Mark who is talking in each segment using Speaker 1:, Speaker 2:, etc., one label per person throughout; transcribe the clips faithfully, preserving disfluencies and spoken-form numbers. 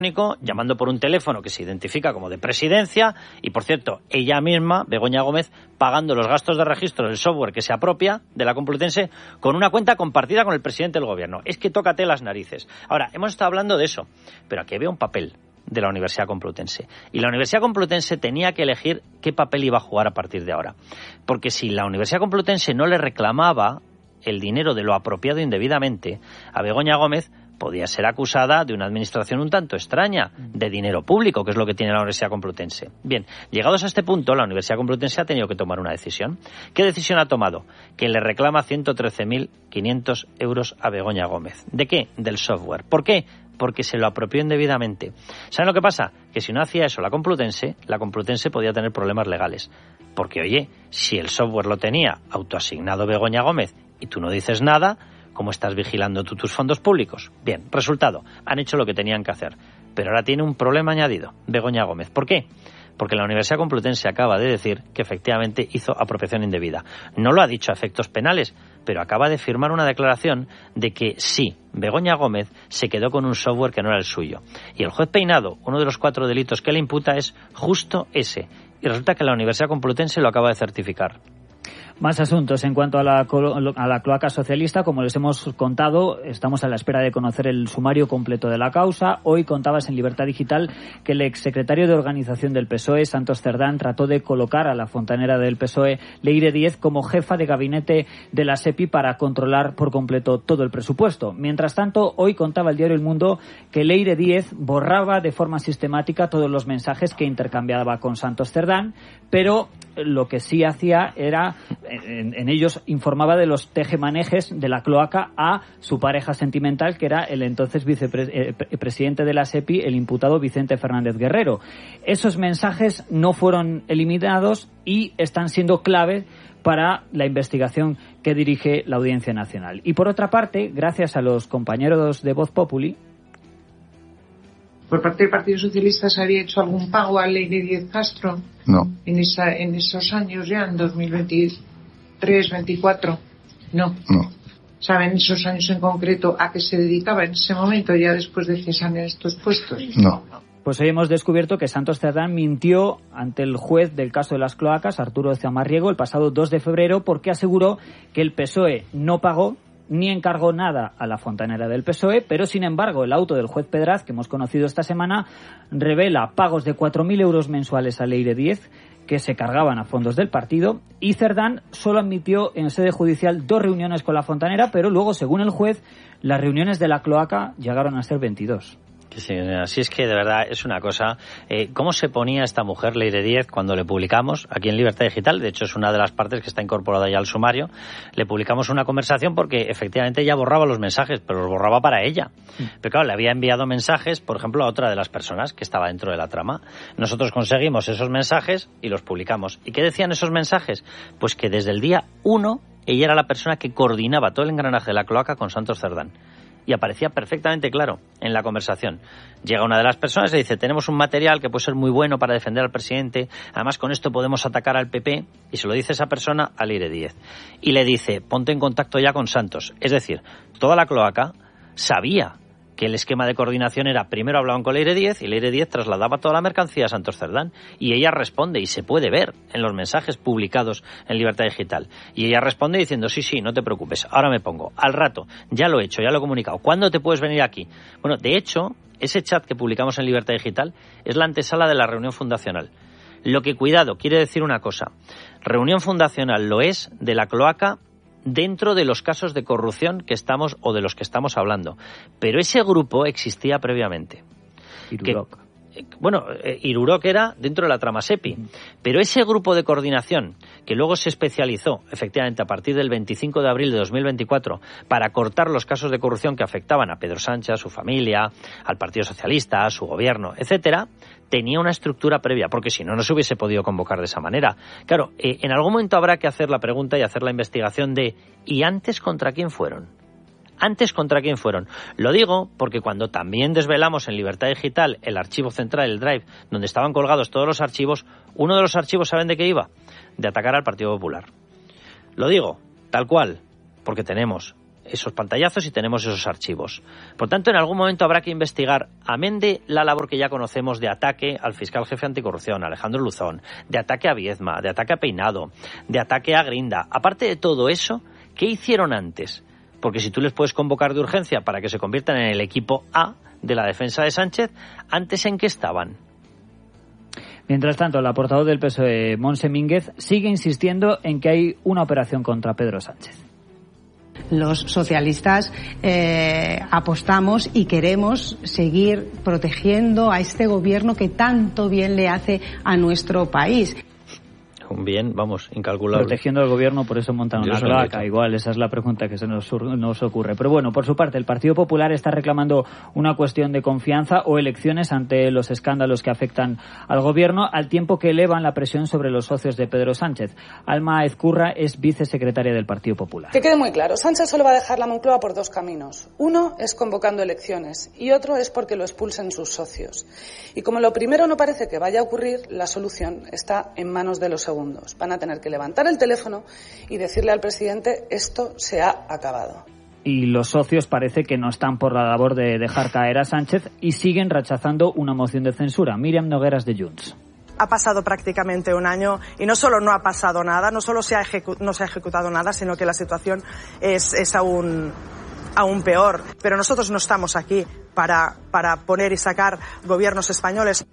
Speaker 1: llamando por un teléfono que se identifica como de Presidencia y, por cierto, ella misma, Begoña Gómez, pagando los gastos de registro del software que se apropia de la Complutense con una cuenta compartida con el presidente del Gobierno. Es que tócate las narices. Ahora, hemos estado hablando de eso, pero aquí había un papel de la Universidad Complutense. Y la Universidad Complutense tenía que elegir qué papel iba a jugar a partir de ahora. Porque si la Universidad Complutense no le reclamaba el dinero de lo apropiado indebidamente a Begoña Gómez, podía ser acusada de una administración un tanto extraña, de dinero público, que es lo que tiene la Universidad Complutense. Bien, llegados a este punto, la Universidad Complutense ha tenido que tomar una decisión. ¿Qué decisión ha tomado? Que le reclama ciento trece mil quinientos euros a Begoña Gómez. ¿De qué? Del software. ¿Por qué? Porque se lo apropió indebidamente. ¿Saben lo que pasa? Que si no hacía eso la Complutense, la Complutense podía tener problemas legales. Porque, oye, si el software lo tenía autoasignado Begoña Gómez y tú no dices nada, ¿cómo estás vigilando tú tus fondos públicos? Bien, resultado, han hecho lo que tenían que hacer. Pero ahora tiene un problema añadido, Begoña Gómez. ¿Por qué? Porque la Universidad Complutense acaba de decir que efectivamente hizo apropiación indebida. No lo ha dicho a efectos penales, pero acaba de firmar una declaración de que sí, Begoña Gómez se quedó con un software que no era el suyo. Y el juez Peinado, uno de los cuatro delitos que le imputa es justo ese. Y resulta que la Universidad Complutense lo acaba de certificar.
Speaker 2: Más asuntos en cuanto a la, a la cloaca socialista. Como les hemos contado, estamos a la espera de conocer el sumario completo de la causa. Hoy contabas en Libertad Digital que el exsecretario de Organización del P S O E, Santos Cerdán, trató de colocar a la fontanera del P S O E, Leire Díez, como jefa de gabinete de la SEPI para controlar por completo todo el presupuesto. Mientras tanto, hoy contaba el diario El Mundo que Leire Díez borraba de forma sistemática todos los mensajes que intercambiaba con Santos Cerdán, pero lo que sí hacía era, en, en ellos informaba de los tejemanejes de la cloaca a su pareja sentimental, que era el entonces vicepresidente de la SEPI, el imputado Vicente Fernández Guerrero. Esos mensajes no fueron eliminados y están siendo clave para la investigación que dirige la Audiencia Nacional. Y por otra parte, gracias a los compañeros de Voz Populi,
Speaker 3: ¿por parte del Partido Socialista se había hecho algún pago a Leire Díez Castro?
Speaker 4: No.
Speaker 3: En, esa, en esos años ya, en dos mil veintitrés, veinticuatro. No.
Speaker 4: No.
Speaker 3: ¿Saben esos años en concreto a qué se dedicaba en ese momento, ya después de cesar en estos puestos?
Speaker 4: No.
Speaker 2: Pues hoy hemos descubierto que Santos Cerdán mintió ante el juez del caso de las cloacas, Arturo Zamarriego, el pasado dos de febrero, porque aseguró que el P S O E no pagó ni encargó nada a la fontanera del P S O E, pero sin embargo el auto del juez Pedraz, que hemos conocido esta semana, revela pagos de cuatro mil euros mensuales a Leire Díez, que se cargaban a fondos del partido, y Cerdán solo admitió en sede judicial dos reuniones con la fontanera, pero luego, según el juez, las reuniones de la cloaca llegaron a ser veintidós.
Speaker 1: Sí, así es que de verdad es una cosa. Eh, ¿Cómo se ponía esta mujer, Leire Díez, cuando le publicamos aquí en Libertad Digital? De hecho, es una de las partes que está incorporada ya al sumario. Le publicamos una conversación porque efectivamente ella borraba los mensajes, pero los borraba para ella. Pero claro, le había enviado mensajes, por ejemplo, a otra de las personas que estaba dentro de la trama. Nosotros conseguimos esos mensajes y los publicamos. ¿Y qué decían esos mensajes? Pues que desde el día uno ella era la persona que coordinaba todo el engranaje de la cloaca con Santos Cerdán. Y aparecía perfectamente claro en la conversación. Llega una de las personas y dice: tenemos un material que puede ser muy bueno para defender al presidente, además con esto podemos atacar al P P, y se lo dice esa persona a Leire Díez. Y le dice: ponte en contacto ya con Santos. Es decir, toda la cloaca sabía que el esquema de coordinación era: primero hablaban con Leire Díez y Leire Díez trasladaba toda la mercancía a Santos Cerdán, y ella responde, y se puede ver en los mensajes publicados en Libertad Digital, y ella responde diciendo: sí, sí, no te preocupes, ahora me pongo, al rato, ya lo he hecho, ya lo he comunicado, ¿cuándo te puedes venir aquí? Bueno, de hecho, ese chat que publicamos en Libertad Digital es la antesala de la reunión fundacional. Lo que, cuidado, quiere decir una cosa: reunión fundacional lo es de la cloaca dentro de los casos de corrupción que estamos o de los que estamos hablando. Pero ese grupo existía previamente.
Speaker 2: Iruroc.
Speaker 1: Que, bueno, eh, Iruroc era dentro de la trama SEPI. Uh-huh. Pero ese grupo de coordinación, que luego se especializó, efectivamente, a partir del veinticinco de abril de dos mil veinticuatro, para cortar los casos de corrupción que afectaban a Pedro Sánchez, a su familia, al Partido Socialista, a su gobierno, etcétera, tenía una estructura previa, porque si no, no se hubiese podido convocar de esa manera. Claro, eh, en algún momento habrá que hacer la pregunta y hacer la investigación de ¿y antes contra quién fueron? ¿Antes contra quién fueron? Lo digo porque cuando también desvelamos en Libertad Digital el archivo central, el Drive, donde estaban colgados todos los archivos, uno de los archivos, ¿saben de qué iba? De atacar al Partido Popular. Lo digo, tal cual, porque tenemos esos pantallazos y tenemos esos archivos. Por tanto, en algún momento habrá que investigar, amén de la labor que ya conocemos de ataque al fiscal jefe anticorrupción, Alejandro Luzón, de ataque a Viezma, de ataque a Peinado, de ataque a Grinda. Aparte de todo eso, ¿qué hicieron antes? Porque si tú les puedes convocar de urgencia para que se conviertan en el equipo A de la defensa de Sánchez, ¿antes en qué estaban?
Speaker 2: Mientras tanto, la portavoz del P S O E, Montse Mínguez, sigue insistiendo en que hay una operación contra Pedro Sánchez.
Speaker 4: Los socialistas eh, apostamos y queremos seguir protegiendo a este gobierno que tanto bien le hace a nuestro país.
Speaker 1: Un bien, vamos, incalculable.
Speaker 2: Protegiendo al gobierno, por eso montan una cloaca. Igual, esa es la pregunta que se nos, nos ocurre. Pero bueno, por su parte, el Partido Popular está reclamando una cuestión de confianza o elecciones ante los escándalos que afectan al gobierno, al tiempo que elevan la presión sobre los socios de Pedro Sánchez. Alma Ezcurra es vicesecretaria del Partido Popular.
Speaker 5: Que quede muy claro, Sánchez solo va a dejar la Moncloa por dos caminos. Uno es convocando elecciones y otro es porque lo expulsen sus socios. Y como lo primero no parece que vaya a ocurrir, la solución está en manos de los segundos. Van a tener que levantar el teléfono y decirle al presidente: esto se ha acabado.
Speaker 2: Y los socios parece que no están por la labor de dejar caer a Sánchez y siguen rechazando una moción de censura. Míriam Nogueras, de Junts.
Speaker 6: Ha pasado prácticamente un año y no solo no ha pasado nada, no solo se ha ejecu- no se ha ejecutado nada, sino que la situación es, es aún, aún peor. Pero nosotros no estamos aquí para, para poner y sacar gobiernos españoles.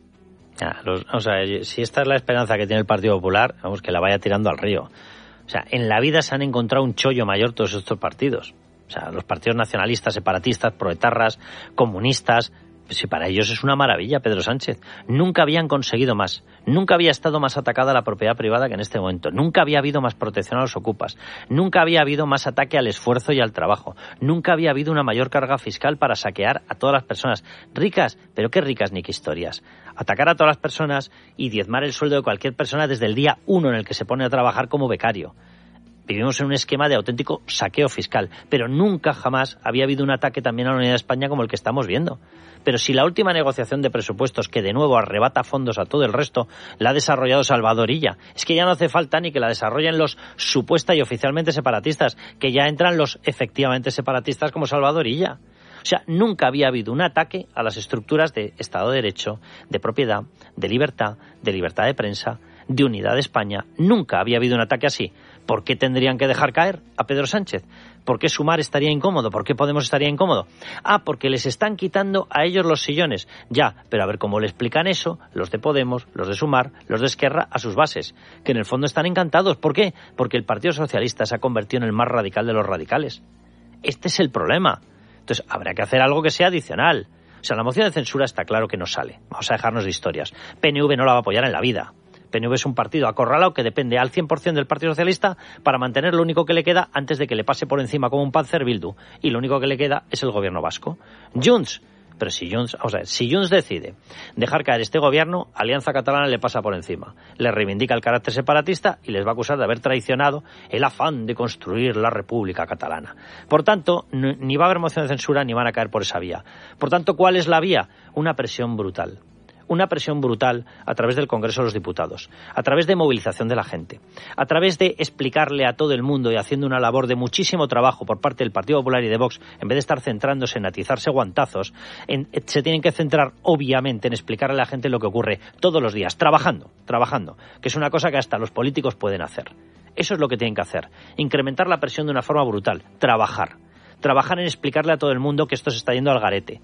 Speaker 1: Ah, los, o sea, si esta es la esperanza que tiene el Partido Popular, vamos, que la vaya tirando al río. O sea, en la vida se han encontrado un chollo mayor todos estos partidos. O sea, los partidos nacionalistas, separatistas, proetarras, comunistas. Si para ellos es una maravilla Pedro Sánchez. Nunca habían conseguido más. Nunca había estado más atacada la propiedad privada que en este momento. Nunca había habido más protección a los ocupas. Nunca había habido más ataque al esfuerzo y al trabajo. Nunca había habido una mayor carga fiscal para saquear a todas las personas. Ricas, pero qué ricas ni qué historias. Atacar a todas las personas y diezmar el sueldo de cualquier persona desde el día uno en el que se pone a trabajar como becario. Vivimos en un esquema de auténtico saqueo fiscal, pero nunca jamás había habido un ataque también a la unidad de España como el que estamos viendo. Pero si la última negociación de presupuestos, que de nuevo arrebata fondos a todo el resto, la ha desarrollado Salvador Illa, es que ya no hace falta ni que la desarrollen los supuesta y oficialmente separatistas, que ya entran los efectivamente separatistas como Salvador Illa. O sea, nunca había habido un ataque a las estructuras de Estado de Derecho, de propiedad, de libertad, de libertad de prensa, de unidad de España. Nunca había habido un ataque así. ¿Por qué tendrían que dejar caer a Pedro Sánchez? ¿Por qué Sumar estaría incómodo? ¿Por qué Podemos estaría incómodo? Ah, porque les están quitando a ellos los sillones. Ya, pero a ver cómo le explican eso los de Podemos, los de Sumar, los de Esquerra a sus bases, que en el fondo están encantados. ¿Por qué? Porque el Partido Socialista se ha convertido en el más radical de los radicales. Este es el problema. Entonces, habrá que hacer algo que sea adicional. O sea, la moción de censura está claro que no sale. Vamos a dejarnos de historias. P N V no la va a apoyar en la vida. P N V es un partido acorralado que depende al cien por ciento del Partido Socialista para mantener lo único que le queda antes de que le pase por encima como un Panzer Bildu. Y lo único que le queda es el gobierno vasco. Junts. Pero si Junts, o sea, si Junts decide dejar caer este gobierno, Alianza Catalana le pasa por encima. Le reivindica el carácter separatista y les va a acusar de haber traicionado el afán de construir la República Catalana. Por tanto, ni va a haber moción de censura ni van a caer por esa vía. Por tanto, ¿cuál es la vía? Una presión brutal. Una presión brutal a través del Congreso de los Diputados, a través de movilización de la gente, a través de explicarle a todo el mundo y haciendo una labor de muchísimo trabajo por parte del Partido Popular y de Vox, en vez de estar centrándose en atizarse guantazos, en, se tienen que centrar obviamente en explicarle a la gente lo que ocurre todos los días, trabajando, trabajando, que es una cosa que hasta los políticos pueden hacer. Eso es lo que tienen que hacer, incrementar la presión de una forma brutal, trabajar, trabajar en explicarle a todo el mundo que esto se está yendo al garete.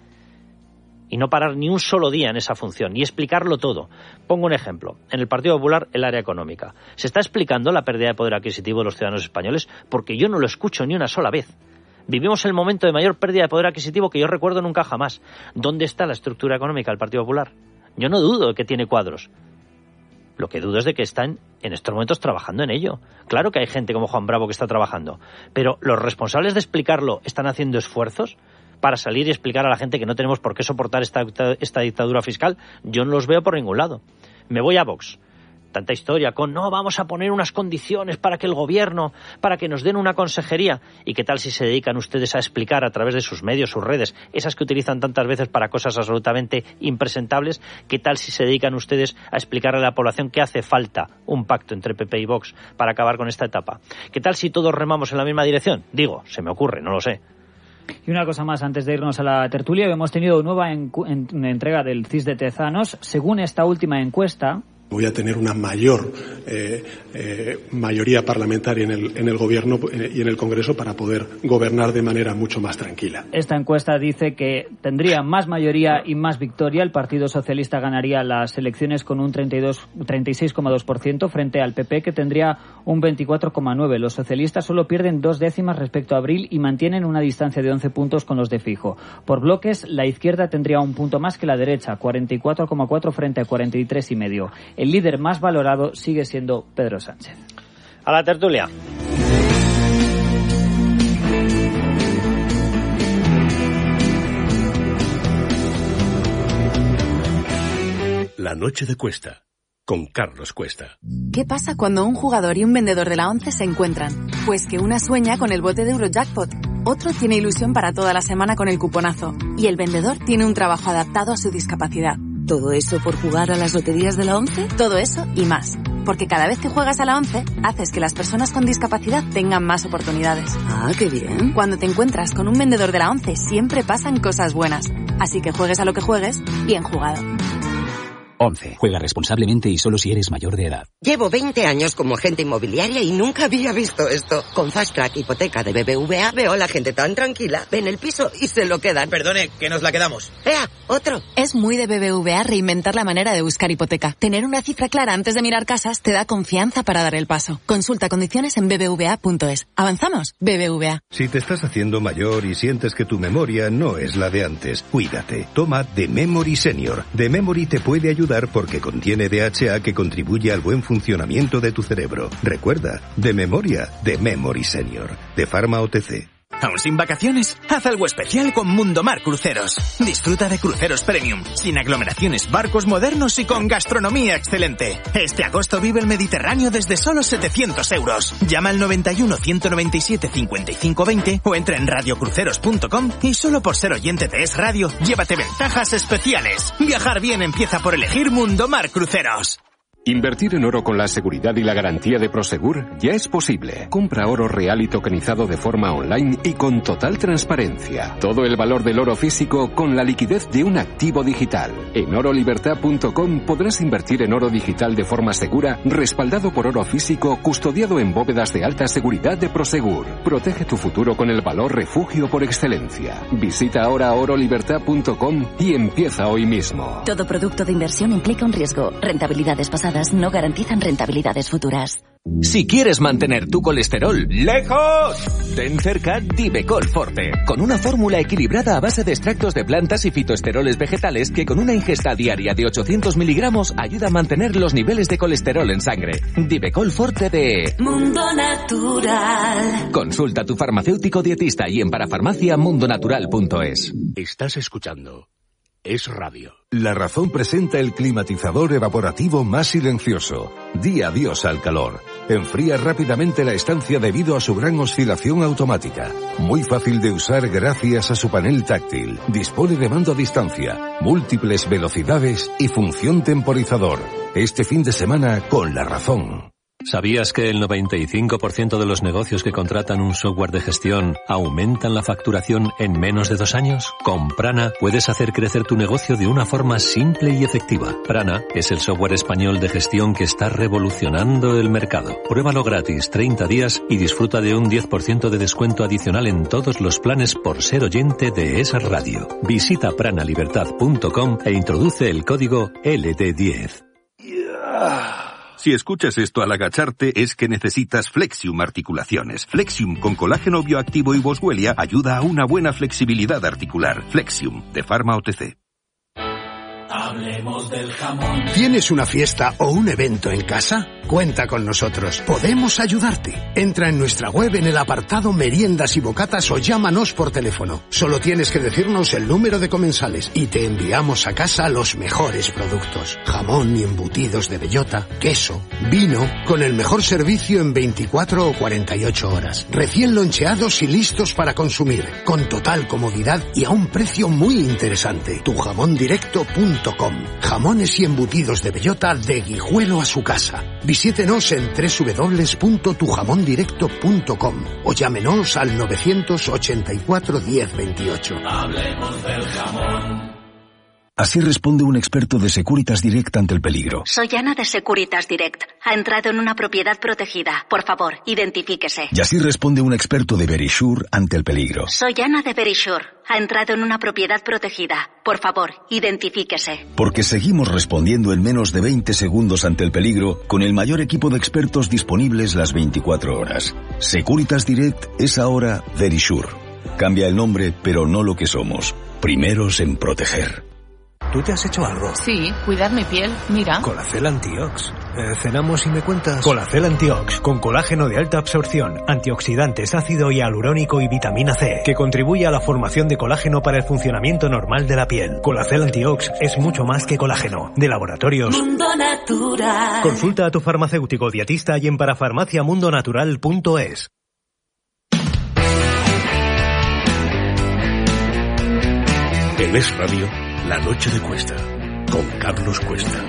Speaker 1: Y no parar ni un solo día en esa función, y explicarlo todo. Pongo un ejemplo. En el Partido Popular, el área económica. ¿Se está explicando la pérdida de poder adquisitivo de los ciudadanos españoles? Porque yo no lo escucho ni una sola vez. Vivimos el momento de mayor pérdida de poder adquisitivo que yo recuerdo nunca jamás. ¿Dónde está la estructura económica del Partido Popular? Yo no dudo de que tiene cuadros. Lo que dudo es de que están en estos momentos trabajando en ello. Claro que hay gente como Juan Bravo que está trabajando. Pero los responsables de explicarlo están haciendo esfuerzos para salir y explicar a la gente que no tenemos por qué soportar esta, esta dictadura fiscal. Yo no los veo por ningún lado. Me voy a Vox. tanta historia con no, vamos a poner unas condiciones para que el gobierno, para que nos den una consejería. ¿Y qué tal si se dedican ustedes a explicar a través de sus medios, sus redes, esas que utilizan tantas veces para cosas absolutamente impresentables? ¿Qué tal si se dedican ustedes a explicarle a la población que hace falta un pacto entre P P y Vox para acabar con esta etapa? ¿Qué tal si todos remamos en la misma dirección? Digo, se me ocurre, no lo sé.
Speaker 2: Y una cosa más antes de irnos a la tertulia, hemos tenido nueva en, en, entrega del C I S de Tezanos. Según esta última encuesta,
Speaker 7: voy a tener una mayor eh, eh, mayoría parlamentaria en el, en el Gobierno y en el Congreso para poder gobernar de manera mucho más tranquila.
Speaker 2: Esta encuesta dice que tendría más mayoría y más victoria. El Partido Socialista ganaría las elecciones con un treinta y dos, treinta y seis coma dos por ciento frente al P P, que tendría un veinticuatro coma nueve por ciento. Los socialistas solo pierden dos décimas respecto a abril y mantienen una distancia de once puntos con los de Fijo. Por bloques, la izquierda tendría un punto más que la derecha, cuarenta y cuatro coma cuatro frente a cuarenta y tres coma cinco. El líder más valorado sigue siendo Pedro Sánchez.
Speaker 1: A la tertulia.
Speaker 8: La noche de Cuesta, con Carlos Cuesta.
Speaker 9: ¿Qué pasa cuando un jugador y un vendedor de la ONCE se encuentran? Pues que una sueña con el bote de Eurojackpot, otro tiene ilusión para toda la semana con el cuponazo y el vendedor tiene un trabajo adaptado a su discapacidad. ¿Todo eso por jugar a las loterías de la ONCE? Todo eso y más. Porque cada vez que juegas a la ONCE, haces que las personas con discapacidad tengan más oportunidades.
Speaker 10: Ah, qué bien.
Speaker 9: Cuando te encuentras con un vendedor de la ONCE, siempre pasan cosas buenas. Así que juegues a lo que juegues, bien jugado.
Speaker 11: ONCE. Juega responsablemente y solo si eres mayor de edad.
Speaker 10: Llevo veinte años como agente inmobiliaria y nunca había visto esto. Con Fast Track Hipoteca de B B V A veo a la gente tan tranquila, ven el piso y se lo quedan.
Speaker 12: Perdone, que nos la quedamos.
Speaker 10: ¡Ea! ¡Otro!
Speaker 9: Es muy de B B V A reinventar la manera de buscar hipoteca. Tener una cifra clara antes de mirar casas te da confianza para dar el paso. Consulta condiciones en b b v a punto es. ¿Avanzamos? B B V A.
Speaker 13: Si te estás haciendo mayor y sientes que tu memoria no es la de antes, cuídate. Toma The Memory Senior. The Memory te puede ayudar porque contiene Tiene D H A que contribuye al buen funcionamiento de tu cerebro. Recuerda, de memoria, de Memory Senior, de Pharma O T C.
Speaker 12: ¿Aún sin vacaciones? Haz algo especial con Mundomar Cruceros. Disfruta de cruceros premium, sin aglomeraciones, barcos modernos y con gastronomía excelente. Este agosto vive el Mediterráneo desde solo setecientos euros. Llama al noventa y uno, ciento noventa y siete, cincuenta y cinco veinte o entra en radio cruceros punto com y solo por ser oyente de Es Radio, llévate ventajas especiales. Viajar bien empieza por elegir Mundomar Cruceros.
Speaker 14: Invertir en oro con la seguridad y la garantía de Prosegur ya es posible. Compra oro real y tokenizado de forma online y con total transparencia. Todo el valor del oro físico con la liquidez de un activo digital. En oro libertad punto com podrás invertir en oro digital de forma segura, respaldado por oro físico, custodiado en bóvedas de alta seguridad de Prosegur. Protege tu futuro con el valor refugio por excelencia. Visita ahora oro libertad punto com y empieza hoy mismo.
Speaker 15: Todo producto de inversión implica un riesgo. Rentabilidades pasadas no garantizan rentabilidades futuras.
Speaker 16: Si quieres mantener tu colesterol lejos, ten cerca Divecol Forte, con una fórmula equilibrada a base de extractos de plantas y fitoesteroles vegetales que con una ingesta diaria de ochocientos miligramos ayuda a mantener los niveles de colesterol en sangre. Divecol Forte de
Speaker 15: Mundo Natural.
Speaker 16: Consulta a tu farmacéutico dietista y en parafarmacia mundo natural punto es.
Speaker 8: Estás escuchando Es Radio.
Speaker 17: La Razón presenta el climatizador evaporativo más silencioso. Di adiós al calor. Enfría rápidamente la estancia debido a su gran oscilación automática. Muy fácil de usar gracias a su panel táctil. Dispone de mando a distancia, múltiples velocidades y función temporizador. Este fin de semana con La Razón.
Speaker 18: ¿Sabías que el noventa y cinco por ciento de los negocios que contratan un software de gestión aumentan la facturación en menos de dos años? Con Prana puedes hacer crecer tu negocio de una forma simple y efectiva. Prana es el software español de gestión que está revolucionando el mercado. Pruébalo gratis treinta días y disfruta de un diez por ciento de descuento adicional en todos los planes por ser oyente de esa radio. Visita prana libertad punto com e introduce el código L D diez.
Speaker 13: Yeah. Si escuchas esto al agacharte es que necesitas Flexium Articulaciones. Flexium con colágeno bioactivo y Boswellia ayuda a una buena flexibilidad articular. Flexium, de Pharma O T C.
Speaker 19: Hablemos del jamón.
Speaker 20: ¿Tienes una fiesta o un evento en casa? Cuenta con nosotros. Podemos ayudarte. Entra en nuestra web en el apartado Meriendas y Bocatas o llámanos por teléfono. Solo tienes que decirnos el número de comensales y te enviamos a casa los mejores productos. Jamón y embutidos de bellota, queso, vino, con el mejor servicio en veinticuatro o cuarenta y ocho horas. Recién loncheados y listos para consumir, con total comodidad y a un precio muy interesante. tu jamón directo punto com. Jamones y embutidos de bellota de Guijuelo a su casa. Visítenos en doble u doble u doble u punto tu jamón directo punto com o llámenos al novecientos ochenta y cuatro diez veintiocho.
Speaker 19: Hablemos del jamón.
Speaker 21: Así responde un experto de Securitas Direct ante el peligro.
Speaker 22: Soy Ana de Securitas Direct. Ha entrado en una propiedad protegida. Por favor, identifíquese.
Speaker 21: Y así responde un experto de Verisure ante el peligro.
Speaker 22: Soy Ana de Verisure. Ha entrado en una propiedad protegida. Por favor, identifíquese.
Speaker 21: Porque seguimos respondiendo en menos de veinte segundos ante el peligro con el mayor equipo de expertos disponibles las veinticuatro horas. Securitas Direct es ahora Verisure. Cambia el nombre, pero no lo que somos. Primeros en proteger.
Speaker 23: ¿Tú te has hecho algo?
Speaker 24: Sí, cuidar mi piel, mira.
Speaker 23: Colacel Antiox. Eh, cenamos y me cuentas. Colacel Antiox, con colágeno de alta absorción, antioxidantes, ácido hialurónico y vitamina C, que contribuye a la formación de colágeno para el funcionamiento normal de la piel. Colacel Antiox es mucho más que colágeno. De Laboratorios
Speaker 19: Mundo Natural.
Speaker 23: Consulta a tu farmacéutico dietista y en parafarmacia mundo natural punto es.
Speaker 8: En Es Radio, La Noche de Cuesta, con Carlos Cuesta.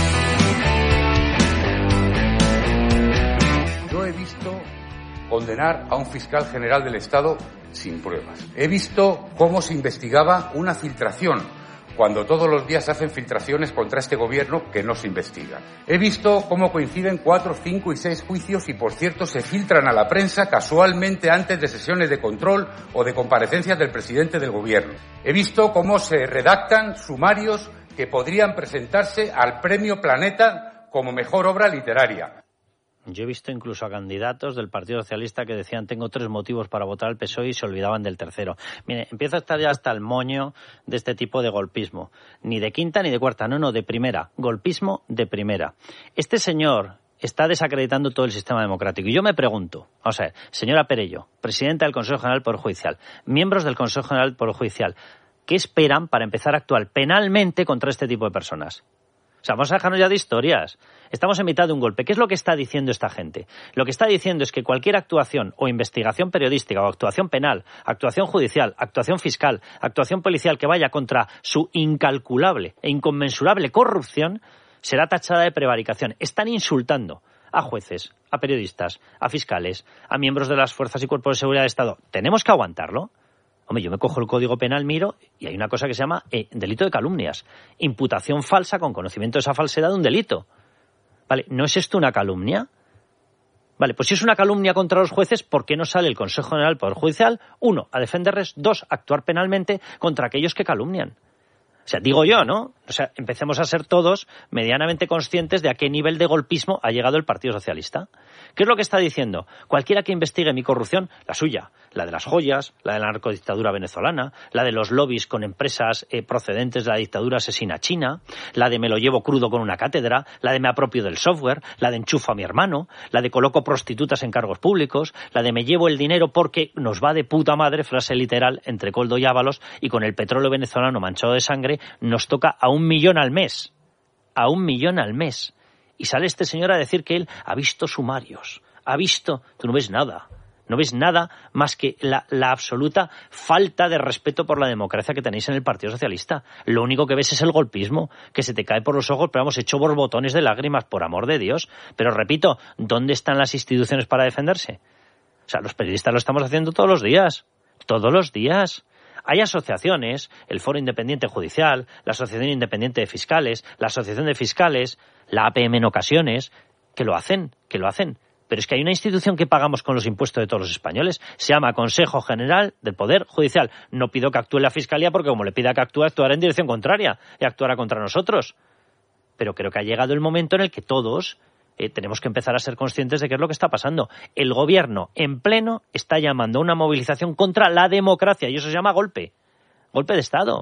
Speaker 25: Yo he visto condenar a un fiscal general del Estado sin pruebas. He visto cómo se investigaba una filtración, cuando todos los días se hacen filtraciones contra este gobierno que no se investigan. He visto cómo coinciden cuatro, cinco y seis juicios y, por cierto, se filtran a la prensa casualmente antes de sesiones de control o de comparecencias del presidente del gobierno. He visto cómo se redactan sumarios que podrían presentarse al Premio Planeta como mejor obra literaria.
Speaker 1: Yo he visto incluso a candidatos del Partido Socialista que decían tengo tres motivos para votar al P S O E y se olvidaban del tercero. Mire, empieza a estar ya hasta el moño de este tipo de golpismo. Ni de quinta ni de cuarta, no, no, de primera. Golpismo de primera. Este señor está desacreditando todo el sistema democrático. Y yo me pregunto, o sea, señora Perello, presidenta del Consejo General del Poder Judicial, miembros del Consejo General del Poder Judicial, ¿qué esperan para empezar a actuar penalmente contra este tipo de personas? O sea, vamos a dejarnos ya de historias. Estamos en mitad de un golpe. ¿Qué es lo que está diciendo esta gente? Lo que está diciendo es que cualquier actuación o investigación periodística o actuación penal, actuación judicial, actuación fiscal, actuación policial que vaya contra su incalculable e inconmensurable corrupción será tachada de prevaricación. Están insultando a jueces, a periodistas, a fiscales, a miembros de las fuerzas y cuerpos de seguridad de Estado. ¿Tenemos que aguantarlo? Hombre, yo me cojo el Código Penal, miro, y hay una cosa que se llama eh, delito de calumnias. Imputación falsa con conocimiento de esa falsedad de un delito. ¿Vale? ¿No es esto una calumnia? Vale, pues si es una calumnia contra los jueces, ¿por qué no sale el Consejo General del Poder Judicial? Uno, a defenderles. Dos, a actuar penalmente contra aquellos que calumnian. O sea, digo yo, ¿no? O sea, empecemos a ser todos medianamente conscientes de a qué nivel de golpismo ha llegado el Partido Socialista. ¿Qué es lo que está diciendo? Cualquiera que investigue mi corrupción, la suya, la de las joyas, la de la narcodictadura venezolana, la de los lobbies con empresas eh, procedentes de la dictadura asesina china, la de me lo llevo crudo con una cátedra, la de me apropio del software, la de enchufo a mi hermano, la de coloco prostitutas en cargos públicos, la de me llevo el dinero porque nos va de puta madre, frase literal, entre Coldo y Ábalos, y con el petróleo venezolano manchado de sangre nos toca a un millón al mes. A un millón al mes. Y sale este señor a decir que él ha visto sumarios, ha visto... Tú no ves nada, no ves nada más que la, la absoluta falta de respeto por la democracia que tenéis en el Partido Socialista. Lo único que ves es el golpismo, que se te cae por los ojos, pero vamos, hecho borbotones de lágrimas, por amor de Dios. Pero repito, ¿dónde están las instituciones para defenderse? O sea, los periodistas lo estamos haciendo todos los días, todos los días. Hay asociaciones, el Foro Independiente Judicial, la Asociación Independiente de Fiscales, la Asociación de Fiscales, la A P M en ocasiones, que lo hacen, que lo hacen. Pero es que hay una institución que pagamos con los impuestos de todos los españoles. Se llama Consejo General del Poder Judicial. No pido que actúe la Fiscalía porque como le pida que actúe, actuará en dirección contraria y actuará contra nosotros. Pero creo que ha llegado el momento en el que todos eh, tenemos que empezar a ser conscientes de qué es lo que está pasando. El gobierno en pleno está llamando a una movilización contra la democracia y eso se llama golpe. Golpe de Estado. O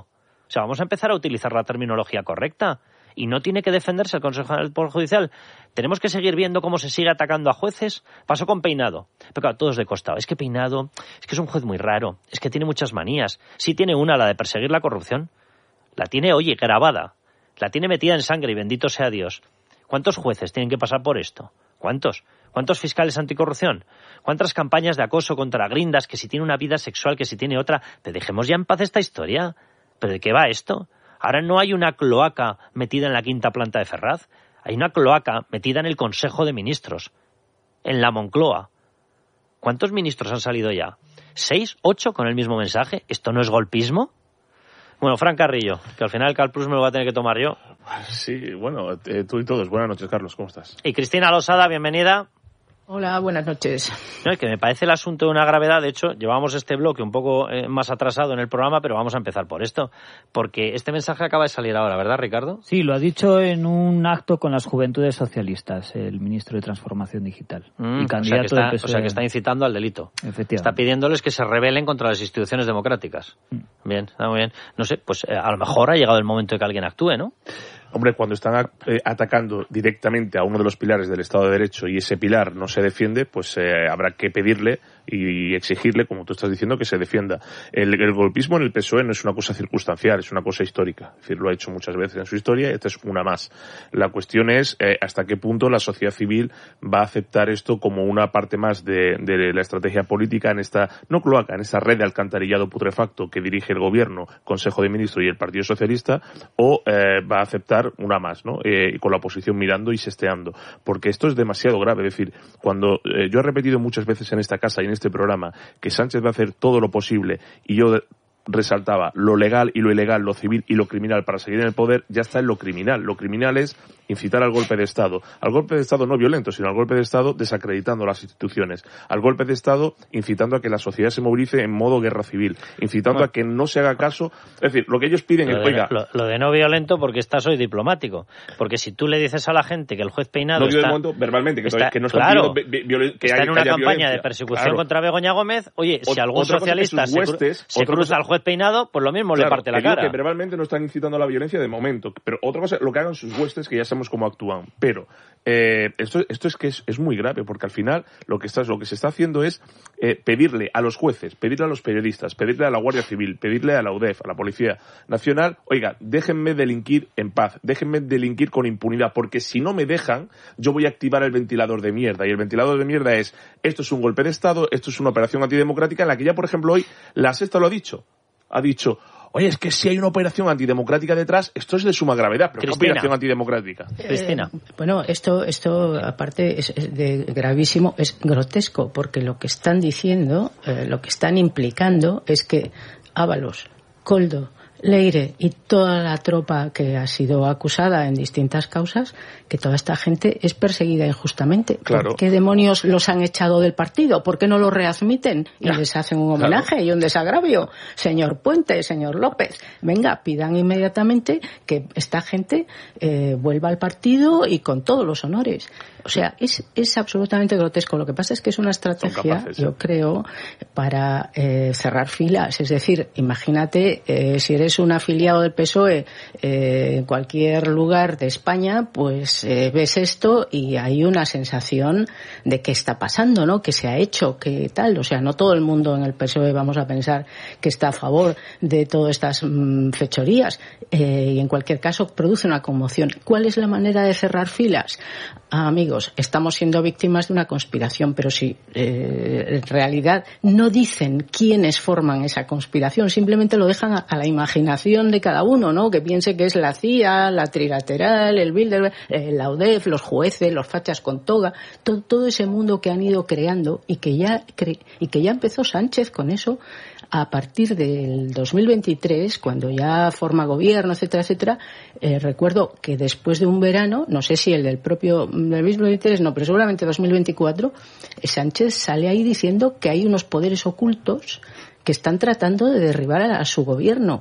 Speaker 1: O sea, vamos a empezar a utilizar la terminología correcta. Y no tiene que defenderse el Consejo General del Poder Judicial. Tenemos que seguir viendo cómo se sigue atacando a jueces. Pasó con Peinado. Pero claro, todos de costado. Es que Peinado, es que es un juez muy raro. Es que tiene muchas manías. Sí tiene una, la de perseguir la corrupción. La tiene, oye, grabada. La tiene metida en sangre y bendito sea Dios. ¿Cuántos jueces tienen que pasar por esto? ¿Cuántos? ¿Cuántos fiscales anticorrupción? ¿Cuántas campañas de acoso contra grindas? Que si tiene una vida sexual, que si tiene otra. Pero dejemos ya en paz esta historia. ¿Pero de qué va esto? Ahora no hay una cloaca metida en la quinta planta de Ferraz. Hay una cloaca metida en el Consejo de Ministros, en la Moncloa. ¿Cuántos ministros han salido ya? ¿Seis? ¿Ocho con el mismo mensaje? ¿Esto no es golpismo? Bueno, Fran Carrillo, que al final el Calplus me lo voy a tener que tomar yo.
Speaker 3: Sí, bueno, eh, tú y todos. Buenas noches, Carlos, ¿cómo estás?
Speaker 1: Y Cristina Losada, bienvenida.
Speaker 4: Hola, buenas noches.
Speaker 1: No, es que me parece el asunto de una gravedad. De hecho, llevamos este bloque un poco eh, más atrasado en el programa, pero vamos a empezar por esto. Porque este mensaje acaba de salir ahora, ¿verdad, Ricardo?
Speaker 2: Sí, lo ha dicho en un acto con las Juventudes Socialistas, el ministro de Transformación Digital.
Speaker 1: Mm,
Speaker 2: y candidato
Speaker 1: o, sea que está,
Speaker 2: del P S O E.
Speaker 1: o sea que está incitando al delito.
Speaker 2: Efectivamente.
Speaker 1: Está pidiéndoles que se rebelen contra las instituciones democráticas. Mm. Bien, está muy bien. No sé, pues eh, a lo mejor ha llegado el momento de que alguien actúe, ¿no?
Speaker 3: Hombre, cuando están eh, atacando directamente a uno de los pilares del Estado de Derecho y ese pilar no se defiende, pues eh, habrá que pedirle y exigirle, como tú estás diciendo, que se defienda. El, el golpismo en el P S O E no es una cosa circunstancial, es una cosa histórica. Es decir, lo ha hecho muchas veces en su historia y esta es una más. La cuestión es eh, hasta qué punto la sociedad civil va a aceptar esto como una parte más de, de la estrategia política en esta, no cloaca, en esta red de alcantarillado putrefacto que dirige el Gobierno, Consejo de Ministros y el Partido Socialista, o eh, va a aceptar una más, ¿no? Eh, con la oposición mirando y sesteando. Porque esto es demasiado grave. Es decir, cuando eh, yo he repetido muchas veces en esta casa y en este programa que Sánchez va a hacer todo lo posible y yo resaltaba lo legal y lo ilegal, lo civil y lo criminal para seguir en el poder, ya está en lo criminal. Lo criminal es incitar al golpe de Estado. Al golpe de Estado no violento, sino al golpe de Estado desacreditando las instituciones. Al golpe de Estado incitando a que la sociedad se movilice en modo guerra civil. Incitando bueno. a que no se haga caso. Es decir, lo que ellos piden
Speaker 1: lo
Speaker 3: es,
Speaker 1: de,
Speaker 3: oiga...
Speaker 1: Lo, lo de no violento porque estás hoy diplomático. Porque si tú le dices a la gente que el juez Peinado
Speaker 3: no
Speaker 1: está...
Speaker 3: Momento, verbalmente, que,
Speaker 1: está,
Speaker 3: que no está
Speaker 1: claro,
Speaker 3: pidiendo vi, que
Speaker 1: está
Speaker 3: hay,
Speaker 1: en una
Speaker 3: que
Speaker 1: campaña
Speaker 3: violencia.
Speaker 1: de persecución
Speaker 3: claro.
Speaker 1: contra Begoña Gómez, oye, si
Speaker 3: Ot,
Speaker 1: algún socialista se,
Speaker 3: huestes,
Speaker 1: se cruza cosa... al juez Peinado, pues lo mismo
Speaker 3: claro,
Speaker 1: le parte la
Speaker 3: que digo
Speaker 1: cara.
Speaker 3: Que verbalmente no están incitando a la violencia de momento. Pero otra cosa, lo que hagan sus huestes, que ya sabemos cómo actúan. Pero eh, esto, esto es que es, es muy grave, porque al final lo que, está, lo que se está haciendo es eh, pedirle a los jueces, pedirle a los periodistas, pedirle a la Guardia Civil, pedirle a la U D E F, a la Policía Nacional, oiga, déjenme delinquir en paz, déjenme delinquir con impunidad, porque si no me dejan, yo voy a activar el ventilador de mierda. Y el ventilador de mierda es, esto es un golpe de Estado, esto es una operación antidemocrática en la que ya, por ejemplo, hoy la Sexta lo ha dicho. Ha dicho, oye, es que si hay una operación antidemocrática detrás, esto es de suma gravedad, pero ¿qué operación antidemocrática?
Speaker 4: Eh,
Speaker 1: Cristina.
Speaker 4: Bueno, esto, esto aparte es, es de gravísimo, es grotesco, porque lo que están diciendo, eh, lo que están implicando es que Ábalos, Koldo, Leire y toda la tropa que ha sido acusada en distintas causas, que toda esta gente es perseguida injustamente.
Speaker 3: Claro.
Speaker 4: ¿Por qué demonios los han echado del partido? ¿Por qué no los readmiten y ya. les hacen un homenaje claro. y un desagravio? Señor Puente, señor López, venga, pidan inmediatamente que esta gente eh, vuelva al partido y con todos los honores. O sea, es, es absolutamente grotesco. Lo que pasa es que es una estrategia, capaces, yo ¿eh? creo, para eh, cerrar filas. Es decir, imagínate, eh, si eres un afiliado del P S O E eh, en cualquier lugar de España, pues eh, ves esto y hay una sensación de qué está pasando, ¿no? ¿Qué se ha hecho? ¿Qué tal? O sea, no todo el mundo en el P S O E vamos a pensar que está a favor de todas estas mmm, fechorías. Eh, y en cualquier caso produce una conmoción. ¿Cuál es la manera de cerrar filas? Ah, amigos, estamos siendo víctimas de una conspiración, pero si eh, en realidad no dicen quiénes forman esa conspiración, simplemente lo dejan a, a la imaginación de cada uno, ¿no? Que piense que es la C I A, la Trilateral, el Bilderberg, eh, la U D E F, los jueces, los fachas con toga, todo, todo ese mundo que han ido creando y que ya cre- y que ya empezó Sánchez con eso a partir del dos mil veintitrés, cuando ya forma gobierno, etcétera, etcétera. Eh, recuerdo que después de un verano, no sé si el del propio del mismo veintitrés, no, pero seguramente dos mil veinticuatro, Sánchez sale ahí diciendo que hay unos poderes ocultos que están tratando de derribar a, a su gobierno.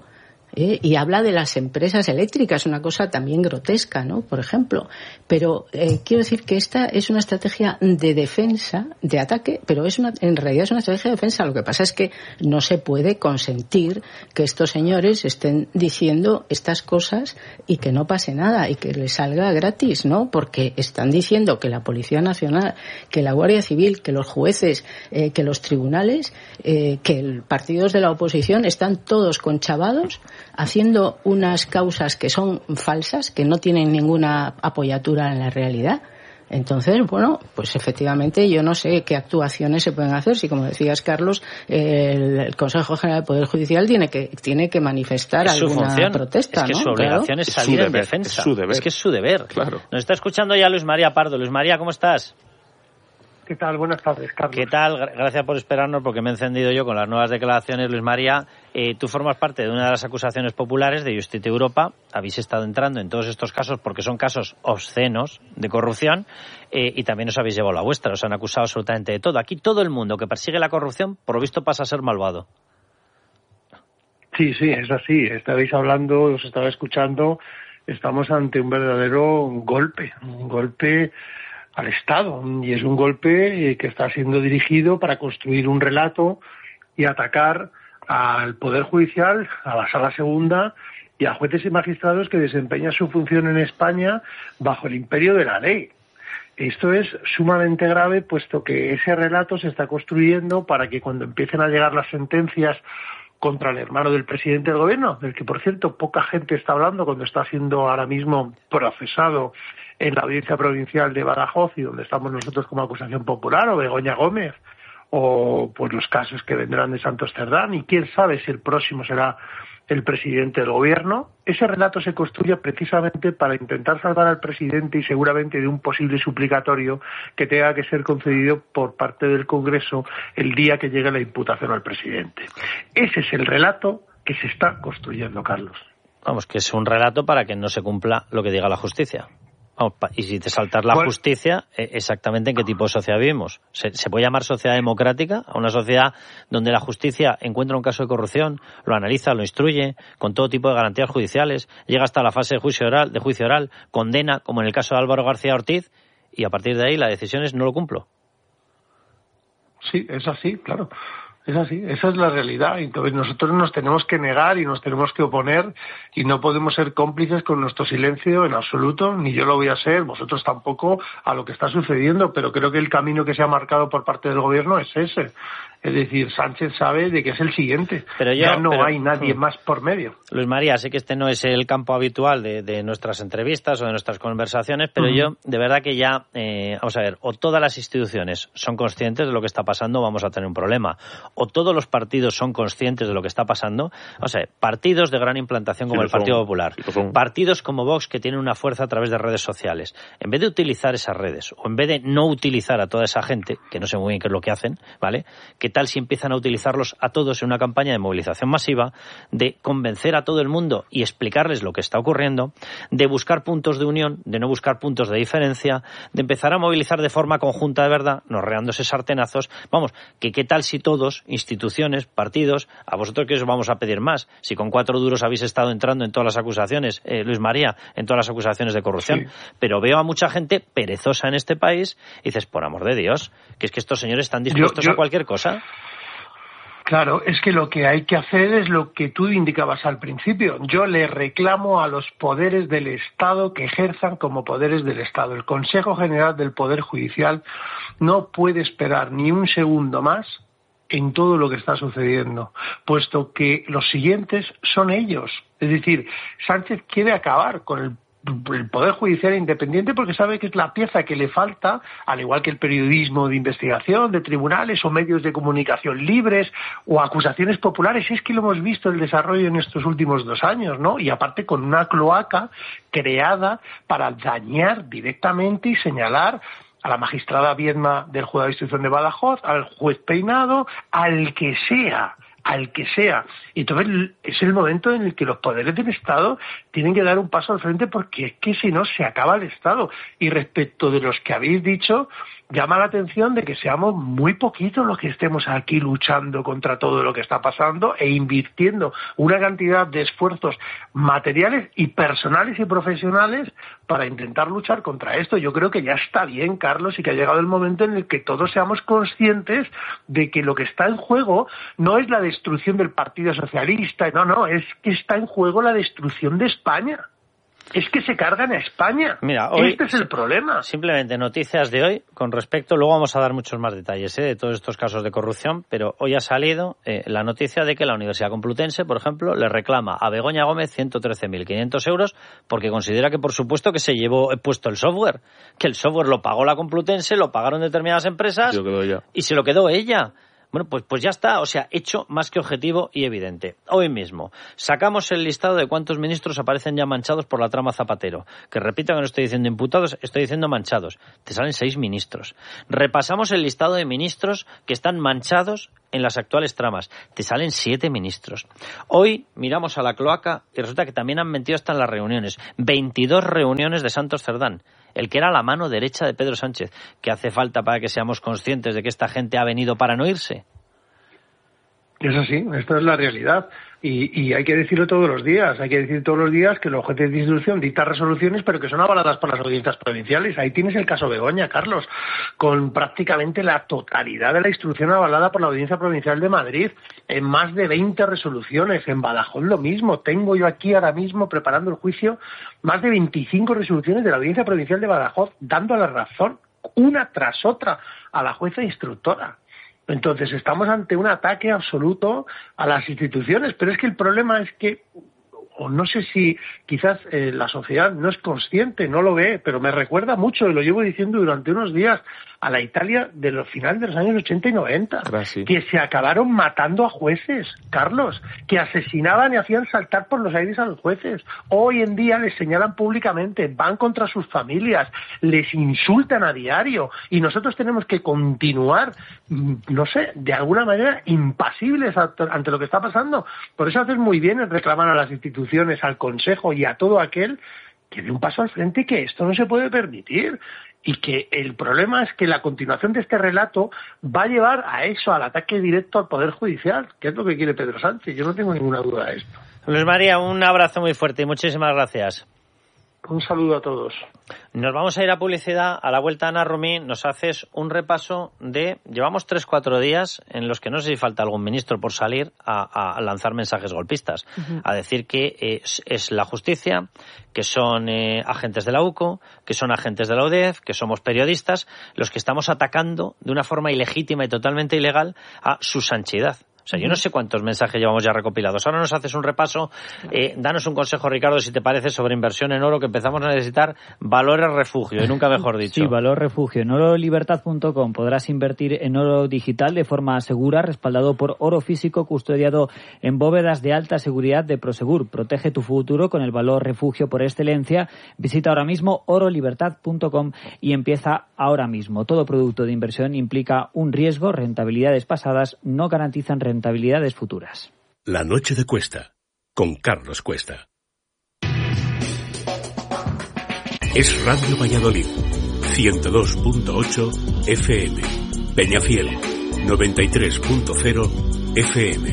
Speaker 4: ¿eh? Y habla de las empresas eléctricas, una cosa también grotesca, ¿no? Por ejemplo. Pero eh, quiero decir que esta es una estrategia de defensa, de ataque, pero es una, en realidad es una estrategia de defensa. Lo que pasa es que no se puede consentir que estos señores estén diciendo estas cosas y que no pase nada y que les salga gratis, ¿no? Porque están diciendo que la Policía Nacional, que la Guardia Civil, que los jueces, eh, que los tribunales, eh, que los partidos de la oposición están todos conchavados haciendo unas causas que son falsas, que no tienen ninguna apoyatura en la realidad. Entonces, bueno, pues efectivamente yo no sé qué actuaciones se pueden hacer. Si, como decías, Carlos, el, el Consejo General del Poder Judicial tiene que tiene que manifestar
Speaker 1: es
Speaker 4: alguna
Speaker 1: función.
Speaker 4: protesta,
Speaker 1: es que
Speaker 4: ¿no?
Speaker 1: su obligación
Speaker 4: claro.
Speaker 1: es salir
Speaker 3: es
Speaker 1: en
Speaker 3: deber,
Speaker 1: defensa.
Speaker 3: Es su deber.
Speaker 1: Es que es su deber.
Speaker 3: Claro.
Speaker 1: Nos está escuchando ya Luis María Pardo. Luis María, ¿cómo estás?
Speaker 5: ¿Qué tal? Buenas tardes, Carlos.
Speaker 1: ¿Qué tal? Gracias por esperarnos, porque me he encendido yo con las nuevas declaraciones. Luis María, eh, tú formas parte de una de las acusaciones populares de Justitia Europa. Habéis estado entrando en todos estos casos porque son casos obscenos de corrupción eh, y también os habéis llevado la vuestra. Os han acusado absolutamente de todo. Aquí todo el mundo que persigue la corrupción, por lo visto, pasa a ser malvado.
Speaker 5: Sí, sí, es así. Estabais hablando, os estaba escuchando. Estamos ante un verdadero golpe, un golpe al Estado, y es un golpe que está siendo dirigido para construir un relato y atacar al Poder Judicial, a la Sala Segunda y a jueces y magistrados que desempeñan su función en España bajo el imperio de la ley. Esto es sumamente grave, puesto que ese relato se está construyendo para que cuando empiecen a llegar las sentencias contra el hermano del presidente del gobierno, del que, por cierto, poca gente está hablando cuando está siendo ahora mismo procesado en la audiencia provincial de Badajoz, y donde estamos nosotros como acusación popular, o Begoña Gómez, o pues los casos que vendrán de Santos Cerdán, y quién sabe si el próximo será el presidente del gobierno. Ese relato se construye precisamente para intentar salvar al presidente y seguramente de un posible suplicatorio que tenga que ser concedido por parte del Congreso el día que llegue la imputación al presidente. Ese es el relato que se está construyendo, Carlos.
Speaker 1: Vamos, que es un relato para que no se cumpla lo que diga la justicia. Vamos, y si te saltas la
Speaker 5: ¿Cuál?
Speaker 1: justicia, exactamente en qué tipo de sociedad vivimos. ¿Se, ¿Se puede llamar sociedad democrática a una sociedad donde la justicia encuentra un caso de corrupción, lo analiza, lo instruye, con todo tipo de garantías judiciales, llega hasta la fase de juicio oral, de juicio oral, condena, como en el caso de Álvaro García Ortiz, y a partir de ahí la decisión es no lo cumplo?
Speaker 5: Sí, es así, claro. Es así, esa es la realidad. Entonces nosotros nos tenemos que negar y nos tenemos que oponer y no podemos ser cómplices con nuestro silencio en absoluto, ni yo lo voy a ser, vosotros tampoco, a lo que está sucediendo, pero creo que el camino que se ha marcado por parte del gobierno es ese. Es decir, Sánchez sabe de que es el siguiente.
Speaker 1: Pero yo,
Speaker 5: ya no
Speaker 1: pero,
Speaker 5: hay nadie más por medio.
Speaker 1: Luis María, sé que este no es el campo habitual de, de nuestras entrevistas o de nuestras conversaciones, pero uh-huh. yo, de verdad que ya, eh, vamos a ver, o todas las instituciones son conscientes de lo que está pasando, vamos a tener un problema. O todos los partidos son conscientes de lo que está pasando. O sea, partidos de gran implantación como sí, el Partido son, Popular, sí, partidos como Vox que tienen una fuerza a través de redes sociales. En vez de utilizar esas redes, o en vez de no utilizar a toda esa gente, que no sé muy bien qué es lo que hacen, ¿vale?, ¿qué tal si empiezan a utilizarlos a todos en una campaña de movilización masiva, de convencer a todo el mundo y explicarles lo que está ocurriendo, de buscar puntos de unión, de no buscar puntos de diferencia, de empezar a movilizar de forma conjunta de verdad, no reándose sartenazos? Vamos, que qué tal si todos, instituciones, partidos, a vosotros que os vamos a pedir más, si con cuatro duros habéis estado entrando en todas las acusaciones, eh, Luis María, en todas las acusaciones de corrupción, sí. Pero veo a mucha gente perezosa en este país y dices, por amor de Dios, que es que estos señores están dispuestos yo, yo... a cualquier cosa.
Speaker 5: Claro, es que lo que hay que hacer es lo que tú indicabas al principio. Yo le reclamo a los poderes del Estado que ejerzan como poderes del Estado. El Consejo General del Poder Judicial no puede esperar ni un segundo más en todo lo que está sucediendo, puesto que los siguientes son ellos. Es decir, Sánchez quiere acabar con el el Poder Judicial independiente porque sabe que es la pieza que le falta, al igual que el periodismo de investigación, de tribunales o medios de comunicación libres o acusaciones populares. Es que lo hemos visto el desarrollo en estos últimos dos años, ¿no? Y aparte con una cloaca creada para dañar directamente y señalar a la magistrada Viedma del Juzgado de Instrucción de Badajoz, al juez Peinado, al que sea, al que sea. Y entonces es el momento en el que los poderes del Estado tienen que dar un paso al frente, porque es que si no se acaba el Estado. Y respecto de los que habéis dicho, llama la atención de que seamos muy poquitos los que estemos aquí luchando contra todo lo que está pasando e invirtiendo una cantidad de esfuerzos materiales y personales y profesionales para intentar luchar contra esto. Yo creo que ya está bien, Carlos, y que ha llegado el momento en el que todos seamos conscientes de que lo que está en juego no es la destrucción del Partido Socialista, no, no, es que está en juego la destrucción de España. Es que se cargan a España.
Speaker 1: Mira, hoy,
Speaker 5: este es el problema.
Speaker 1: Simplemente noticias de hoy con respecto, luego vamos a dar muchos más detalles ¿eh? de todos estos casos de corrupción, pero hoy ha salido eh, la noticia de que la Universidad Complutense, por ejemplo, le reclama a Begoña Gómez ciento trece mil quinientos euros porque considera que, por supuesto, que se llevó puesto el software, que el software lo pagó la Complutense, lo pagaron determinadas empresas
Speaker 3: Yo quedo ya.
Speaker 1: y se lo quedó ella. Bueno, pues, pues ya está, o sea, hecho más que objetivo y evidente. Hoy mismo sacamos el listado de cuántos ministros aparecen ya manchados por la trama Zapatero. Que repito que no estoy diciendo imputados, estoy diciendo manchados. Te salen seis ministros. Repasamos el listado de ministros que están manchados en las actuales tramas. Te salen siete ministros. Hoy miramos a la cloaca y resulta que también han mentido hasta en las reuniones. veintidós reuniones de Santos Cerdán, el que era la mano derecha de Pedro Sánchez. ¿Qué hace falta para que seamos conscientes de que esta gente ha venido para no irse?
Speaker 5: Es así, esto es la realidad. Y, y hay que decirlo todos los días, hay que decir todos los días que los jueces de instrucción dictan resoluciones, pero que son avaladas por las audiencias provinciales. Ahí tienes el caso Begoña, Carlos, con prácticamente la totalidad de la instrucción avalada por la Audiencia Provincial de Madrid, en más de veinte resoluciones. En Badajoz lo mismo. Tengo yo aquí ahora mismo, preparando el juicio, más de veinticinco resoluciones de la Audiencia Provincial de Badajoz, dando la razón, una tras otra, a la jueza instructora. Entonces estamos ante un ataque absoluto a las instituciones, pero es que el problema es que, o no sé si quizás eh, la sociedad no es consciente, no lo ve, pero me recuerda mucho, y lo llevo diciendo durante unos días, a la Italia de los finales de los años ochenta y noventa,
Speaker 3: Gracias.
Speaker 5: que se acabaron matando a jueces, Carlos, que asesinaban y hacían saltar por los aires a los jueces. Hoy en día les señalan públicamente, van contra sus familias, les insultan a diario, y nosotros tenemos que continuar, no sé, de alguna manera impasibles ante lo que está pasando. Por eso haces muy bien en reclamar a las instituciones, al Consejo y a todo aquel que dé un paso al frente, que esto no se puede permitir. Y que el problema es que la continuación de este relato va a llevar a eso, al ataque directo al Poder Judicial, que es lo que quiere Pedro Sánchez. Yo no tengo ninguna duda de esto.
Speaker 1: Luis María, un abrazo muy fuerte y muchísimas gracias.
Speaker 5: Un saludo a todos.
Speaker 1: Nos vamos a ir a publicidad. A la vuelta, Ana Romí, nos haces un repaso de... Llevamos tres, cuatro días en los que no sé si falta algún ministro por salir a, a lanzar mensajes golpistas, uh-huh. a decir que es, es la justicia, que son eh, agentes de la U C O, que son agentes de la U D E F, que somos periodistas, los que estamos atacando de una forma ilegítima y totalmente ilegal a su santidad. O sea, yo no sé cuántos mensajes llevamos ya recopilados. Ahora nos haces un repaso. Eh, danos un consejo, Ricardo, si te parece, sobre inversión en oro, que empezamos a necesitar valores refugio, y nunca mejor dicho.
Speaker 2: Sí, valor refugio. En oro libertad punto com podrás invertir en oro digital de forma segura, respaldado por oro físico custodiado en bóvedas de alta seguridad de Prosegur. Protege tu futuro con el valor refugio por excelencia. Visita ahora mismo oro libertad punto com y empieza ahora mismo. Todo producto de inversión implica un riesgo. Rentabilidades pasadas no garantizan rentabilidades Rentabilidades futuras.
Speaker 8: La noche de Cuesta, con Carlos Cuesta. Es Radio Valladolid, ciento dos punto ocho F M. Peñafiel, noventa y tres punto cero F M.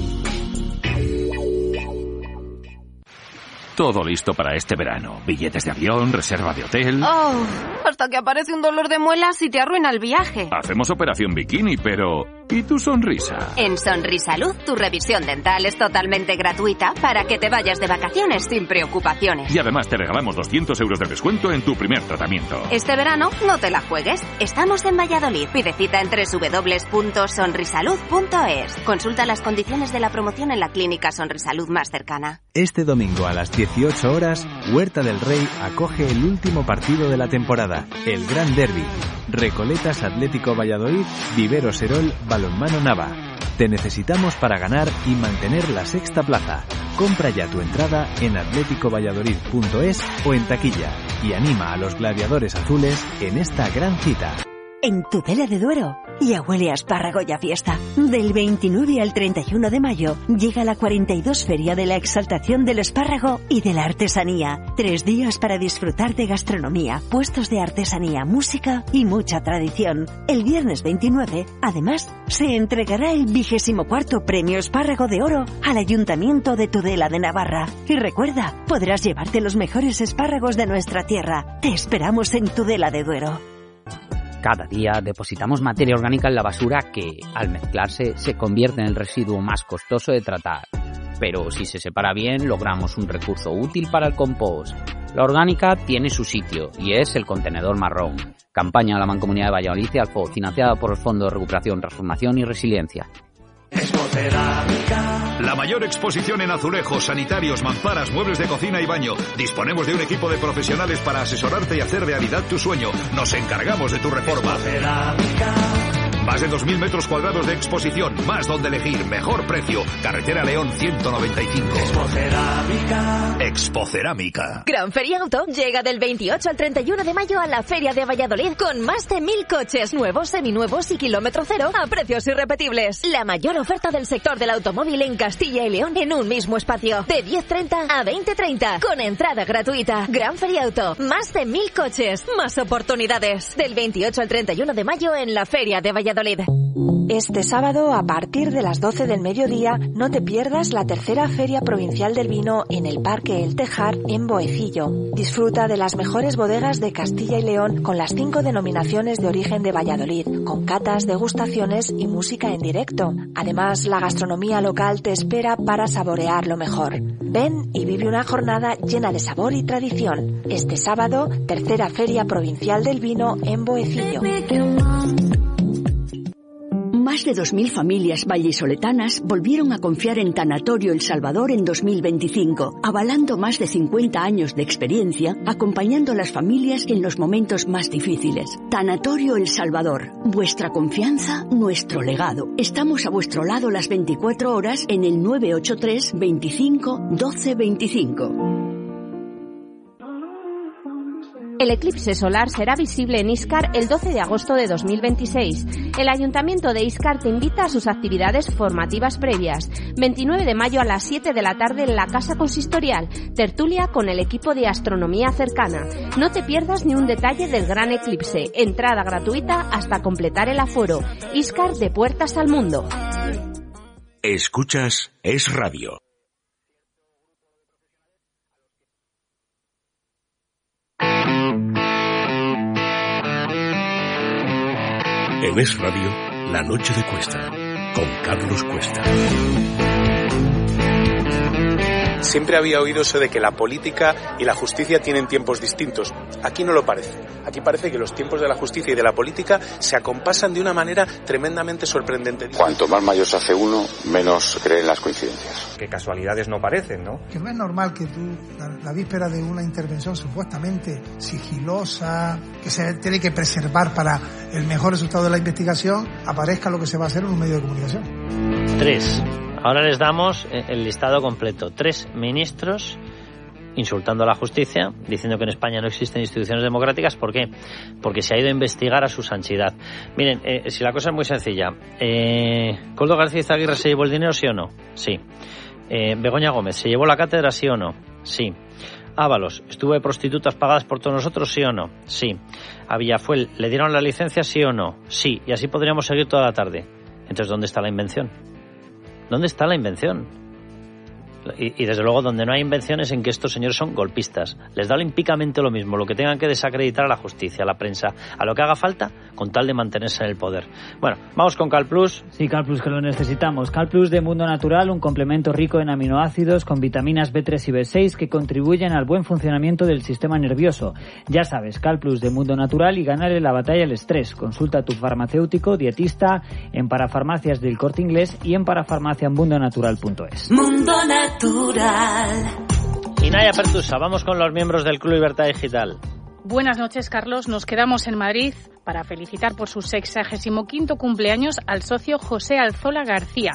Speaker 6: Todo listo para este verano. Billetes de avión, reserva de hotel...
Speaker 24: Oh, hasta que aparece un dolor de muelas y te arruina el viaje.
Speaker 6: Hacemos operación bikini, pero... ¿y tu sonrisa?
Speaker 22: En Sonrisalud, tu revisión dental es totalmente gratuita para que te vayas de vacaciones sin preocupaciones.
Speaker 6: Y además te regalamos doscientos euros de descuento en tu primer tratamiento.
Speaker 22: Este verano no te la juegues. Estamos en Valladolid. Pide cita en doble u doble u doble u punto sonrisalud punto es. Consulta las condiciones de la promoción en la clínica Sonrisalud más cercana.
Speaker 7: Este domingo a las dieciocho horas, Huerta del Rey acoge el último partido de la temporada, el Gran Derby. Recoletas Atlético Valladolid, Vivero Serol, Balonmano Nava. Te necesitamos para ganar y mantener la sexta plaza. Compra ya tu entrada en atlético valladolid punto es o en taquilla y anima a los gladiadores azules en esta gran cita.
Speaker 9: en Tudela de Duero. Ya huele a espárrago y a fiesta. Del veintinueve al treinta y uno de mayo llega la cuarenta y dos Feria de la Exaltación del Espárrago y de la Artesanía. Tres días para disfrutar de gastronomía, puestos de artesanía, música y mucha tradición. El viernes veintinueve, además, se entregará el vigésimo cuarto Premio Espárrago de Oro al Ayuntamiento de Tudela de Navarra. Y recuerda, podrás llevarte los mejores espárragos de nuestra tierra. Te esperamos en Tudela de Duero.
Speaker 10: Cada día depositamos materia orgánica en la basura que, al mezclarse, se convierte en el residuo más costoso de tratar. Pero si se separa bien, logramos un recurso útil para el compost. La orgánica tiene su sitio y es el contenedor marrón. Campaña de la Mancomunidad de Valladolid y Alfo, financiada por el Fondo de Recuperación, Transformación y Resiliencia.
Speaker 11: La mayor exposición en azulejos, sanitarios, mamparas, muebles de cocina y baño. Disponemos de un equipo de profesionales para asesorarte y hacer realidad tu sueño. Nos encargamos de tu reforma. Más de dos mil metros cuadrados de exposición, más donde elegir, mejor precio. Carretera León ciento noventa y cinco. Expocerámica. Expocerámica.
Speaker 12: Gran Feria Auto llega del veintiocho al treinta y uno de mayo a la Feria de Valladolid con más de mil coches nuevos, seminuevos y kilómetro cero a precios irrepetibles. La mayor oferta del sector del automóvil en Castilla y León en un mismo espacio. De diez treinta a veinte treinta con entrada gratuita. Gran Feria Auto. Más de mil coches, más oportunidades. Del veintiocho al treinta y uno de mayo en la Feria de Valladolid.
Speaker 14: Este sábado, a partir de las doce del mediodía, no te pierdas la tercera Feria Provincial del Vino en el Parque El Tejar, en Boecillo. Disfruta de las mejores bodegas de Castilla y León con las cinco denominaciones de origen de Valladolid, con catas, degustaciones y música en directo. Además, la gastronomía local te espera para saborear lo mejor. Ven y vive una jornada llena de sabor y tradición. Este sábado, tercera Feria Provincial del Vino en Boecillo.
Speaker 26: Más de dos mil familias vallisoletanas volvieron a confiar en Tanatorio El Salvador en dos mil veinticinco, avalando más de cincuenta años de experiencia, acompañando a las familias en los momentos más difíciles. Tanatorio El Salvador, vuestra confianza, nuestro legado. Estamos a vuestro lado las veinticuatro horas en el nueve ocho tres, veinticinco, doce veinticinco.
Speaker 27: El eclipse solar será visible en Íscar el doce de agosto de dos mil veintiséis. El Ayuntamiento de Íscar te invita a sus actividades formativas previas. veintinueve de mayo a las siete de la tarde en la Casa Consistorial. Tertulia con el equipo de astronomía cercana. No te pierdas ni un detalle del gran eclipse. Entrada gratuita hasta completar el aforo. Íscar, de puertas al mundo.
Speaker 8: Escuchas Es Radio. En Es Radio, La Noche de Cuesta, con Carlos Cuesta.
Speaker 28: Siempre había oído eso de que la política y la justicia tienen tiempos distintos. Aquí no lo parece. Aquí parece que los tiempos de la justicia y de la política se acompasan de una manera tremendamente sorprendente.
Speaker 29: Cuanto más mayor se hace uno, menos cree en las coincidencias.
Speaker 30: Que casualidades no parecen, ¿no?
Speaker 31: Que no es normal que tú, la, la víspera de una intervención supuestamente sigilosa, que se tiene que preservar para el mejor resultado de la investigación, aparezca lo que se va a hacer en un medio de comunicación.
Speaker 1: Tres. Ahora les damos el listado completo. Tres ministros insultando a la justicia, diciendo que en España no existen instituciones democráticas. ¿Por qué? Porque se ha ido a investigar a su santidad. Miren, eh, si la cosa es muy sencilla. Eh, ¿Koldo García Izaguirre se llevó el dinero, sí o no? Sí. Eh, ¿Begoña Gómez se llevó la cátedra, sí o no? Sí. Ábalos, ¿estuvo de prostitutas pagadas por todos nosotros, sí o no? Sí. A Villafuel, ¿le dieron la licencia, sí o no? Sí. Y así podríamos seguir toda la tarde. Entonces, ¿dónde está la invención? ¿Dónde está la invención? Y, y desde luego donde no hay invenciones en que estos señores son golpistas. Les da olímpicamente lo mismo, lo que tengan que desacreditar a la justicia, a la prensa, a lo que haga falta, con tal de mantenerse en el poder. Bueno, vamos con CalPlus.
Speaker 2: Sí, CalPlus, que lo necesitamos. CalPlus de Mundo Natural, un complemento rico en aminoácidos con vitaminas B tres y B seis que contribuyen al buen funcionamiento del sistema nervioso. Ya sabes, CalPlus de Mundo Natural y ganarle la batalla al estrés. Consulta a tu farmacéutico, dietista, en Parafarmacias del Corte Inglés y en parafarmacia mundo natural punto es.
Speaker 19: Mundo Natural.
Speaker 1: Y Naya Pertusa, vamos con los miembros del Club Libertad Digital.
Speaker 32: Buenas noches, Carlos. Nos quedamos en Madrid para felicitar por su sexagésimo quinto cumpleaños al socio José Alzola García.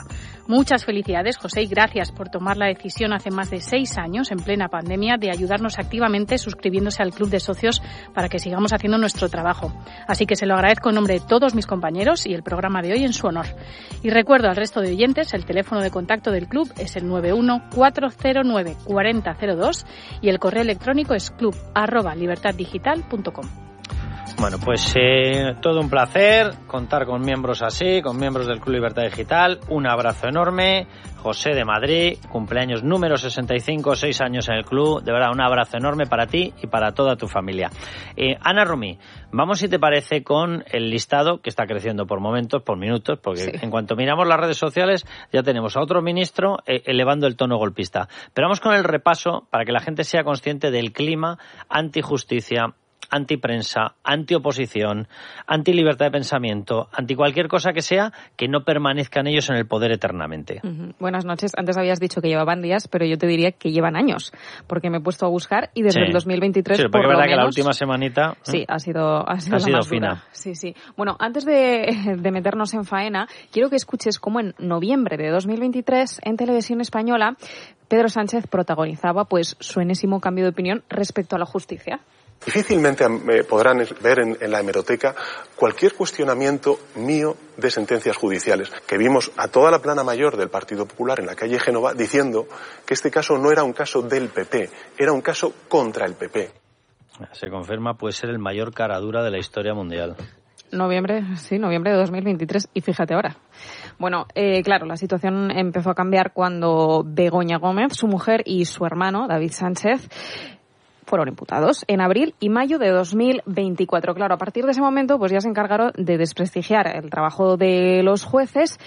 Speaker 32: Muchas felicidades, José, y gracias por tomar la decisión hace más de seis años, en plena pandemia, de ayudarnos activamente suscribiéndose al Club de Socios para que sigamos haciendo nuestro trabajo. Así que se lo agradezco en nombre de todos mis compañeros y el programa de hoy en su honor. Y recuerdo al resto de oyentes, el teléfono de contacto del club es el nueve uno cuatro cero nueve cuatro cero cero dos y el correo electrónico es club arroba libertad digital punto com.
Speaker 1: Bueno, pues eh, todo un placer contar con miembros así, con miembros del Club Libertad Digital. Un abrazo enorme. José de Madrid, cumpleaños número sesenta y cinco, seis años en el club. De verdad, un abrazo enorme para ti y para toda tu familia. Eh, Ana Romí, vamos, si te parece, con el listado que está creciendo por momentos, por minutos, porque sí. En cuanto miramos las redes sociales ya tenemos a otro ministro eh, elevando el tono golpista. Pero vamos con el repaso para que la gente sea consciente del clima antijusticia, antiprensa, antioposición, antilibertad de pensamiento, anti cualquier cosa que sea que no permanezcan ellos en el poder eternamente.
Speaker 3: Uh-huh. Buenas noches. Antes habías dicho que llevaban días, pero yo te diría que llevan años, porque me he puesto a buscar y desde sí. el dos mil veintitrés...
Speaker 1: Sí, porque
Speaker 3: por
Speaker 1: es verdad
Speaker 3: lo
Speaker 1: que
Speaker 3: menos,
Speaker 1: la última semanita... ¿eh?
Speaker 3: Sí, ha sido, ha sido,
Speaker 1: ha
Speaker 3: la
Speaker 1: sido
Speaker 3: más
Speaker 1: fina.
Speaker 3: Dura. Sí, sí. Bueno, antes de, de meternos en faena, quiero que escuches cómo en noviembre de dos mil veintitrés, en Televisión Española, Pedro Sánchez protagonizaba pues su enésimo cambio de opinión respecto a la justicia.
Speaker 4: Difícilmente eh, podrán ver en, en la hemeroteca cualquier cuestionamiento mío de sentencias judiciales, que vimos a toda la plana mayor del Partido Popular en la calle Génova diciendo que este caso no era un caso del P P, era un caso contra el P P.
Speaker 1: Se confirma, puede ser el mayor caradura de la historia mundial.
Speaker 3: Noviembre, sí, noviembre de dos mil veintitrés, y fíjate ahora. Bueno, eh, claro, la situación empezó a cambiar cuando Begoña Gómez, su mujer, y su hermano, David Sánchez, fueron imputados en abril y mayo de dos mil veinticuatro. Claro, a partir de ese momento pues ya se encargaron de desprestigiar el trabajo de los jueces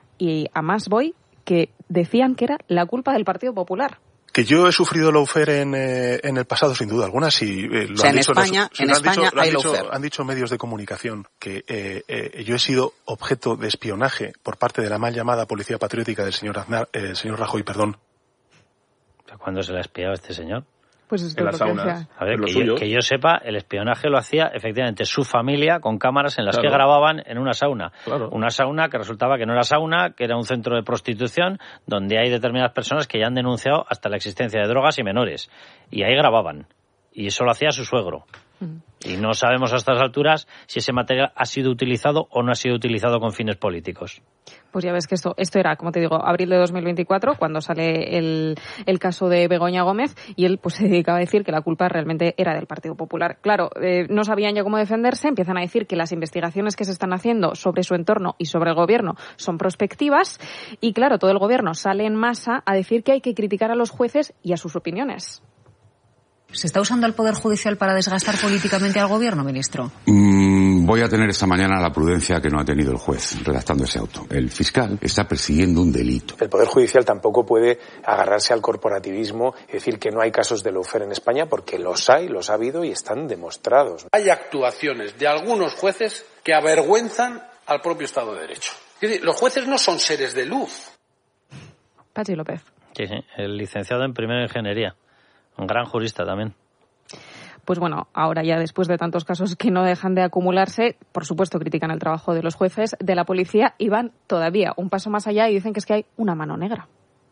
Speaker 3: y a más voy que decían que era la culpa del Partido Popular.
Speaker 4: Que yo he sufrido lawfare en, eh, en el pasado, sin duda alguna, si eh, lo
Speaker 10: o sea,
Speaker 4: han
Speaker 10: en
Speaker 4: dicho,
Speaker 10: España,
Speaker 4: los, si
Speaker 10: en
Speaker 4: lo
Speaker 10: España
Speaker 4: han dicho,
Speaker 10: hay
Speaker 4: lo han dicho,
Speaker 10: lawfare.
Speaker 4: Han dicho medios de comunicación que eh, eh, yo he sido objeto de espionaje por parte de la mal llamada Policía Patriótica del señor Aznar, eh, señor Rajoy, perdón.
Speaker 1: ¿Cuándo se le ha espiado a este señor?
Speaker 3: Pues es
Speaker 4: en las saunas.
Speaker 1: A ver, que yo, que yo sepa, el espionaje lo hacía efectivamente su familia con cámaras en las claro. que grababan en una sauna.
Speaker 4: Claro.
Speaker 1: Una sauna que resultaba que no era sauna, que era un centro de prostitución donde hay determinadas personas que ya han denunciado hasta la existencia de drogas y menores. Y ahí grababan. Y eso lo hacía su suegro. Mm. Y no sabemos a estas alturas si ese material ha sido utilizado o no ha sido utilizado con fines políticos.
Speaker 3: Pues ya ves que esto esto era, como te digo, abril de dos mil veinticuatro, cuando sale el, el caso de Begoña Gómez, y él pues se dedicaba a decir que la culpa realmente era del Partido Popular. Claro, eh, no sabían ya cómo defenderse, empiezan a decir que las investigaciones que se están haciendo sobre su entorno y sobre el gobierno son prospectivas, y claro, todo el gobierno sale en masa a decir que hay que criticar a los jueces y a sus opiniones.
Speaker 5: ¿Se está usando el Poder Judicial para desgastar políticamente al Gobierno, ministro?
Speaker 13: Mm, voy a tener esta mañana la prudencia que no ha tenido el juez redactando ese auto. El fiscal está persiguiendo un delito.
Speaker 28: El Poder Judicial tampoco puede agarrarse al corporativismo y decir que no hay casos de lawfare en España, porque los hay, los ha habido y están demostrados.
Speaker 15: Hay actuaciones de algunos jueces que avergüenzan al propio Estado de Derecho. Es decir, los jueces no son seres de luz.
Speaker 3: Pachi López.
Speaker 1: Sí, sí, el licenciado en primera ingeniería. Un gran jurista también.
Speaker 3: Pues bueno, ahora ya después de tantos casos que no dejan de acumularse, por supuesto critican el trabajo de los jueces, de la policía, y van todavía un paso más allá y dicen que es que hay una mano negra.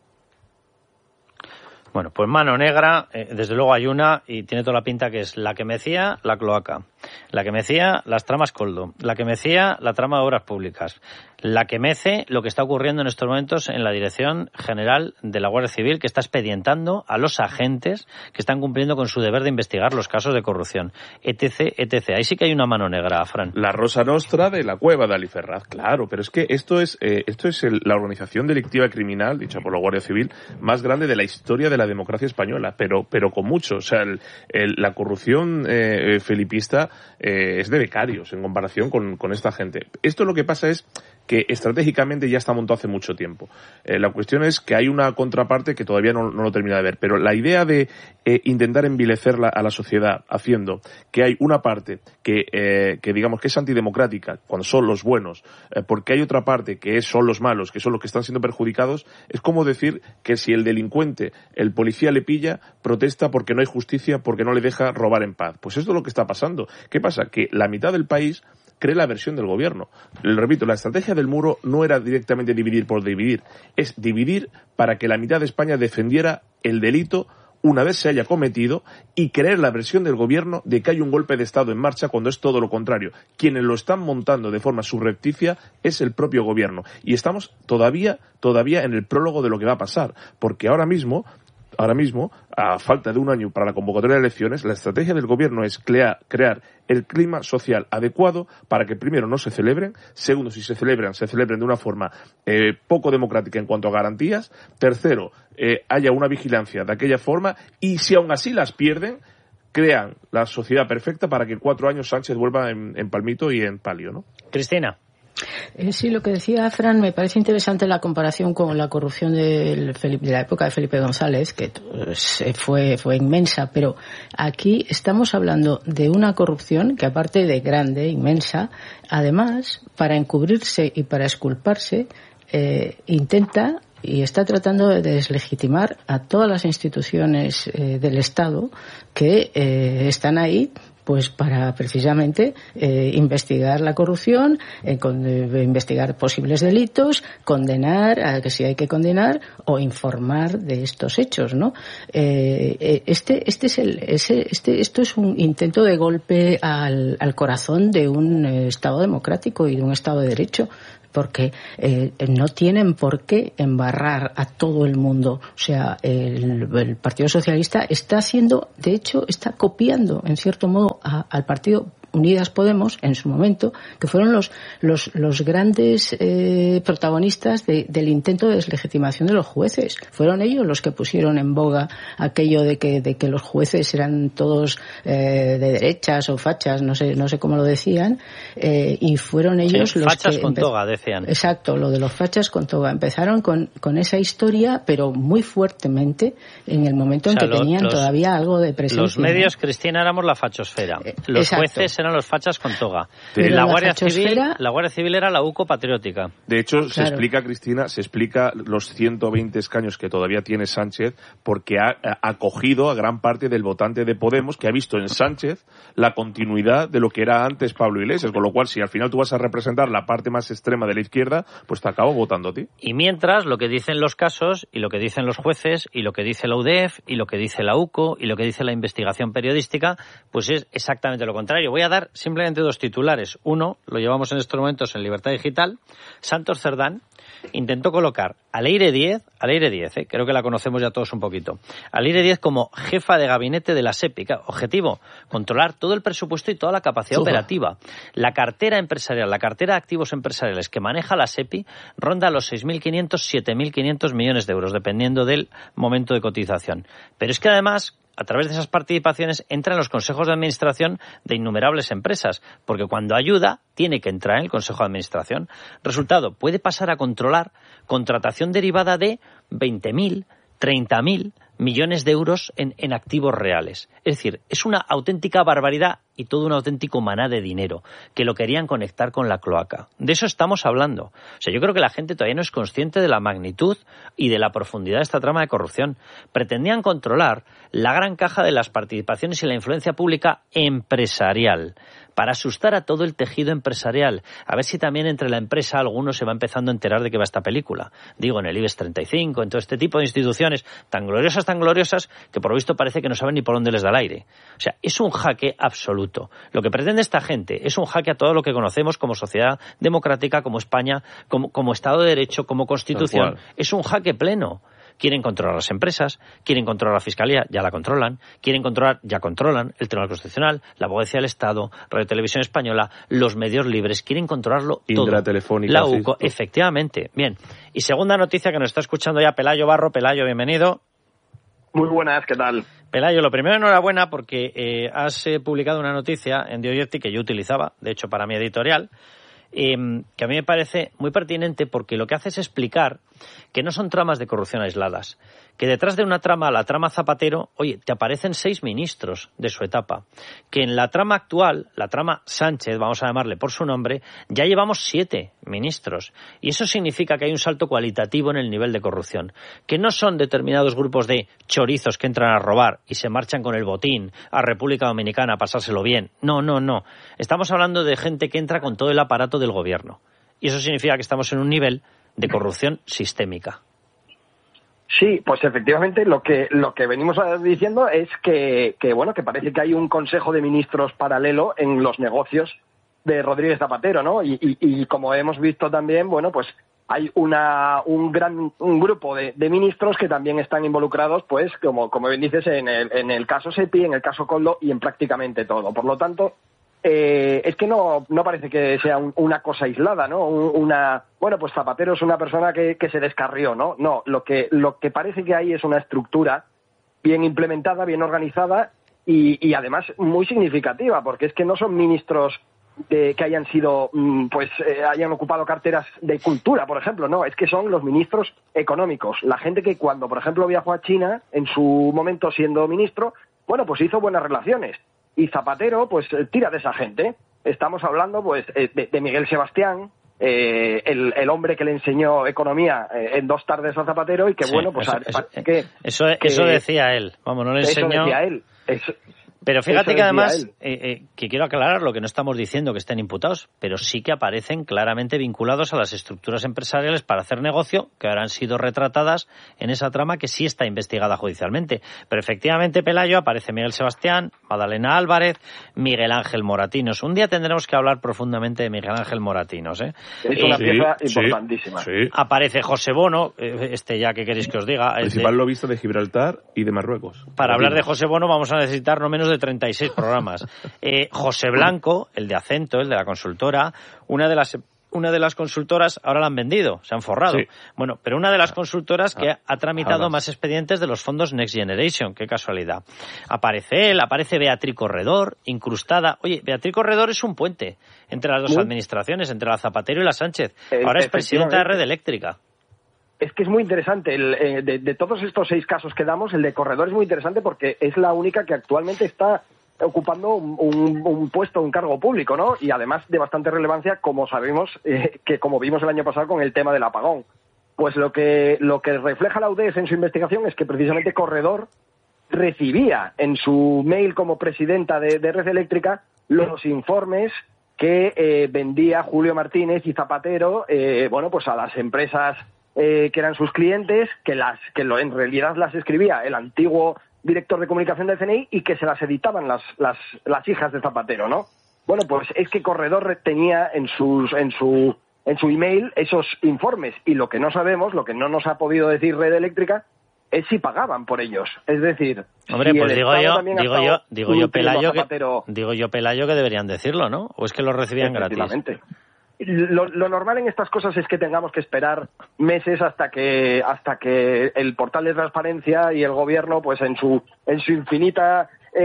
Speaker 1: Bueno, pues mano negra, eh, desde luego hay una, y tiene toda la pinta que es la que mecía la cloaca, la que mecía las tramas Coldo, la que mecía la trama de obras públicas, la que mece lo que está ocurriendo en estos momentos en la Dirección General de la Guardia Civil, que está expedientando a los agentes que están cumpliendo con su deber de investigar los casos de corrupción, etc, etcétera. Ahí sí que hay una mano negra, Fran.
Speaker 16: La Rosa Nostra de la cueva de Aliferraz, claro, pero es que esto es eh, esto es el, la organización delictiva criminal, dicha por la Guardia Civil, más grande de la historia de la democracia española, pero pero con mucho. O sea, el, el, la corrupción eh, felipista eh, es de becarios en comparación con, con esta gente. Esto lo que pasa es que estratégicamente ya está montado hace mucho tiempo. Eh, la cuestión es que hay una contraparte que todavía no, no lo termina de ver, pero la idea de eh, intentar envilecerla a la sociedad haciendo que hay una parte que, eh, que digamos que es antidemocrática, cuando son los buenos, eh, porque hay otra parte que es, son los malos, que son los que están siendo perjudicados, es como decir que si el delincuente, el policía le pilla, protesta porque no hay justicia, porque no le deja robar en paz. Pues esto es lo que está pasando. ¿Qué pasa? Que la mitad del país cree la versión del gobierno. Le repito, la estrategia del muro no era directamente dividir por dividir, es dividir para que la mitad de España defendiera el delito una vez se haya cometido y creer la versión del gobierno de que hay un golpe de Estado en marcha cuando es todo lo contrario. Quienes lo están montando de forma subrepticia es el propio gobierno. Y estamos todavía, todavía en el prólogo de lo que va a pasar, porque ahora mismo Ahora mismo, a falta de un año para la convocatoria de elecciones, la estrategia del gobierno es crear, crear el clima social adecuado para que, primero, no se celebren, segundo, si se celebran, se celebren de una forma eh, poco democrática en cuanto a garantías, tercero, eh, haya una vigilancia de aquella forma, y si aún así las pierden, crean la sociedad perfecta para que en cuatro años Sánchez vuelva en, en palmito y en palio, ¿no?
Speaker 1: Cristina.
Speaker 6: Eh, sí, lo que decía Fran, me parece interesante la comparación con la corrupción de, Felipe, de la época de Felipe González, que pues, fue, fue inmensa, pero aquí estamos hablando de una corrupción que, aparte de grande, inmensa, además, para encubrirse y para exculparse, eh, intenta y está tratando de deslegitimar a todas las instituciones eh, del Estado que eh, están ahí pues para precisamente eh, investigar la corrupción, eh, con, eh, investigar posibles delitos, condenar, a que si hay que condenar, o informar de estos hechos, ¿no? Eh, este, este es el, ese, este, esto es un intento de golpe al, al corazón de un eh, Estado democrático y de un Estado de Derecho, porque eh, no tienen por qué embarrar a todo el mundo. O sea, el, el Partido Socialista está haciendo, de hecho, está copiando, en cierto modo, a, al Partido Unidas Podemos, en su momento, que fueron los los, los grandes eh, protagonistas de, del intento de deslegitimación de los jueces. Fueron ellos los que pusieron en boga aquello de que de que los jueces eran todos eh, de derechas o fachas, no sé no sé cómo lo decían, eh, y fueron ellos
Speaker 1: sí,
Speaker 6: los
Speaker 1: fachas
Speaker 6: que
Speaker 1: con
Speaker 6: empe-
Speaker 1: toga, decían.
Speaker 6: Exacto, lo de los fachas con toga. Empezaron con con esa historia, pero muy fuertemente en el momento
Speaker 1: O sea,
Speaker 6: en que
Speaker 1: lo,
Speaker 6: tenían
Speaker 1: los,
Speaker 6: todavía algo de presencia.
Speaker 1: Los medios, Cristina, éramos la fachosfera. Los
Speaker 6: Exacto.
Speaker 1: jueces eran los fachas con toga.
Speaker 6: Pero
Speaker 1: la,
Speaker 6: la
Speaker 1: Guardia Civil,
Speaker 6: fachosfera-
Speaker 1: la Guardia Civil era la U C O patriótica.
Speaker 16: De hecho, se
Speaker 6: Claro.
Speaker 16: explica, Cristina, se explica los ciento veinte escaños que todavía tiene Sánchez porque ha ha acogido a gran parte del votante de Podemos que ha visto en Sánchez la continuidad de lo que era antes Pablo Iglesias, con lo cual, si al final tú vas a representar la parte más extrema de la izquierda, pues te acabo votando a ti.
Speaker 1: Y mientras, lo que dicen los casos, y lo que dicen los jueces, y lo que dice la U D E F, y lo que dice la U C O, y lo que dice la investigación periodística, pues es exactamente lo contrario. Voy a dar simplemente dos titulares. Uno, lo llevamos en estos momentos en Libertad Digital. Santos Cerdán intentó colocar a Leire Díez, a Leire Díez, eh, creo que la conocemos ya todos un poquito, a Leire Díez como jefa de gabinete de la SEPI. Objetivo, controlar todo el presupuesto y toda la capacidad
Speaker 6: Ufa.
Speaker 1: operativa. La cartera empresarial, la cartera de activos empresariales que maneja la SEPI ronda los seis mil quinientos, siete mil quinientos millones de euros, dependiendo del momento de cotización. Pero es que además, a través de esas participaciones entra en los consejos de administración de innumerables empresas, porque cuando ayuda tiene que entrar en el consejo de administración. Resultado, puede pasar a controlar contratación derivada de veinte mil, treinta mil millones de euros en, en activos reales. Es decir, es una auténtica barbaridad y todo un auténtico maná de dinero que lo querían conectar con la cloaca. De eso estamos hablando. O sea, yo creo que la gente todavía no es consciente de la magnitud y de la profundidad de esta trama de corrupción. Pretendían controlar la gran caja de las participaciones y la influencia pública empresarial para asustar a todo el tejido empresarial. A ver si también entre la empresa alguno se va empezando a enterar de que va esta película. Digo, en el IBEX treinta y cinco, en todo este tipo de instituciones tan gloriosas, tan gloriosas, que por lo visto parece que no saben ni por dónde les da el aire. O sea, es un jaque absoluto. Lo que pretende esta gente es un jaque a todo lo que conocemos como sociedad democrática, como España, como, como Estado de Derecho, como Constitución. Es un jaque pleno. Quieren controlar las empresas, quieren controlar la Fiscalía, ya la controlan, quieren controlar, ya controlan, el Tribunal Constitucional, la Abogacía del Estado, Radio Televisión Española, los medios libres, quieren controlarlo todo.
Speaker 16: Indra Telefónica.
Speaker 1: La U C O, efectivamente. Bien. Y segunda noticia que nos está escuchando ya Pelayo Barro. Pelayo, bienvenido.
Speaker 7: Muy buenas, ¿qué tal?
Speaker 1: Pelayo, lo primero, enhorabuena porque eh, has eh, publicado una noticia en Dioyerti que yo utilizaba, de hecho, para mi editorial, eh, que a mí me parece muy pertinente porque lo que hace es explicar que no son tramas de corrupción aisladas, que detrás de una trama, la trama Zapatero, oye, te aparecen seis ministros de su etapa, que en la trama actual, la trama Sánchez, vamos a llamarle por su nombre, ya llevamos siete ministros. Y eso significa que hay un salto cualitativo en el nivel de corrupción, que no son determinados grupos de chorizos que entran a robar y se marchan con el botín a República Dominicana a pasárselo bien. No, no, no. Estamos hablando de gente que entra con todo el aparato del gobierno. Y eso significa que estamos en un nivel de corrupción sistémica.
Speaker 7: Sí, pues efectivamente lo que lo que venimos diciendo es que, que bueno, que parece que hay un consejo de ministros paralelo en los negocios de Rodríguez Zapatero, ¿no? Y, y, y como hemos visto también, bueno, pues hay una un gran un grupo de, de ministros que también están involucrados, pues como como bien dices, en el en el caso Sepi, en el caso Koldo y en prácticamente todo. Por lo tanto, Eh, es que no no parece que sea un, una cosa aislada, ¿no? Una bueno, pues Zapatero es una persona que, que se descarrió, ¿no? No, lo que lo que parece que hay es una estructura bien implementada, bien organizada y, y además muy significativa, porque es que no son ministros de, que hayan sido, pues, eh, hayan ocupado carteras de cultura, por ejemplo, no, es que son los ministros económicos, la gente que cuando, por ejemplo, viajó a China en su momento siendo ministro, bueno, pues hizo buenas relaciones. Y Zapatero, pues, tira de esa gente. Estamos hablando, pues, de, de Miguel Sebastián, eh, el, el hombre que le enseñó economía eh, en dos tardes a Zapatero y que, sí, bueno, pues...
Speaker 1: Eso, eso,
Speaker 7: que,
Speaker 1: eso,
Speaker 7: que,
Speaker 1: eso decía él. Vamos, no le enseñó...
Speaker 7: Eso decía él. Eso,
Speaker 1: Pero fíjate
Speaker 7: eso
Speaker 1: que además,
Speaker 7: eh,
Speaker 1: eh, que quiero aclarar lo que no estamos diciendo que estén imputados, pero sí que aparecen claramente vinculados a las estructuras empresariales para hacer negocio, que ahora han sido retratadas en esa trama que sí está investigada judicialmente. Pero efectivamente, Pelayo, aparece Miguel Sebastián, Magdalena Álvarez, Miguel Ángel Moratinos. Un día tendremos que hablar profundamente de Miguel Ángel Moratinos, ¿eh?
Speaker 7: Es una
Speaker 1: sí,
Speaker 7: pieza
Speaker 1: sí,
Speaker 7: importantísima.
Speaker 16: Sí.
Speaker 1: Aparece José Bono, este ya que queréis que os diga.
Speaker 16: Principal
Speaker 1: de...
Speaker 16: lobista de Gibraltar y de Marruecos.
Speaker 1: Para hablar de José Bono vamos a necesitar no menos de treinta y seis programas. Eh, José Blanco, el de Acento, el de la consultora, una de las una de las consultoras, ahora la han vendido, se han forrado. Sí. Bueno, pero una de las consultoras que ha tramitado más expedientes de los fondos Next Generation, qué casualidad. Aparece él, aparece Beatriz Corredor, incrustada. Oye, Beatriz Corredor es un puente entre las dos ¿Sí? administraciones, entre la Zapatero y la Sánchez. Ahora es presidenta de Red Eléctrica.
Speaker 7: Es que es muy interesante, el, eh, de, de todos estos seis casos que damos, el de Corredor es muy interesante porque es la única que actualmente está ocupando un, un, un puesto, un cargo público, ¿no? Y además de bastante relevancia, como sabemos, eh, que como vimos el año pasado con el tema del apagón. Pues lo que lo que refleja la U D E F en su investigación es que precisamente Corredor recibía en su mail como presidenta de, de Red Eléctrica los informes que eh, vendía Julio Martínez y Zapatero, eh, bueno, pues a las empresas eh, que eran sus clientes, que las que lo, en realidad las escribía el antiguo director de comunicación del C N I y que se las editaban las las las hijas de Zapatero, ¿no? Bueno, pues es que Corredor tenía en sus en su en su email esos informes y lo que no sabemos, lo que no nos ha podido decir Red Eléctrica es si pagaban por ellos. Es decir,
Speaker 1: hombre,
Speaker 7: si
Speaker 1: pues digo yo, digo yo, digo yo Pelayo que
Speaker 7: Zapatero...
Speaker 1: digo yo Pelayo que deberían decirlo, ¿no? O es que lo recibían gratis.
Speaker 7: Lo, lo normal en estas cosas es que tengamos que esperar meses hasta que hasta que el portal de transparencia y el gobierno, pues en su en su infinita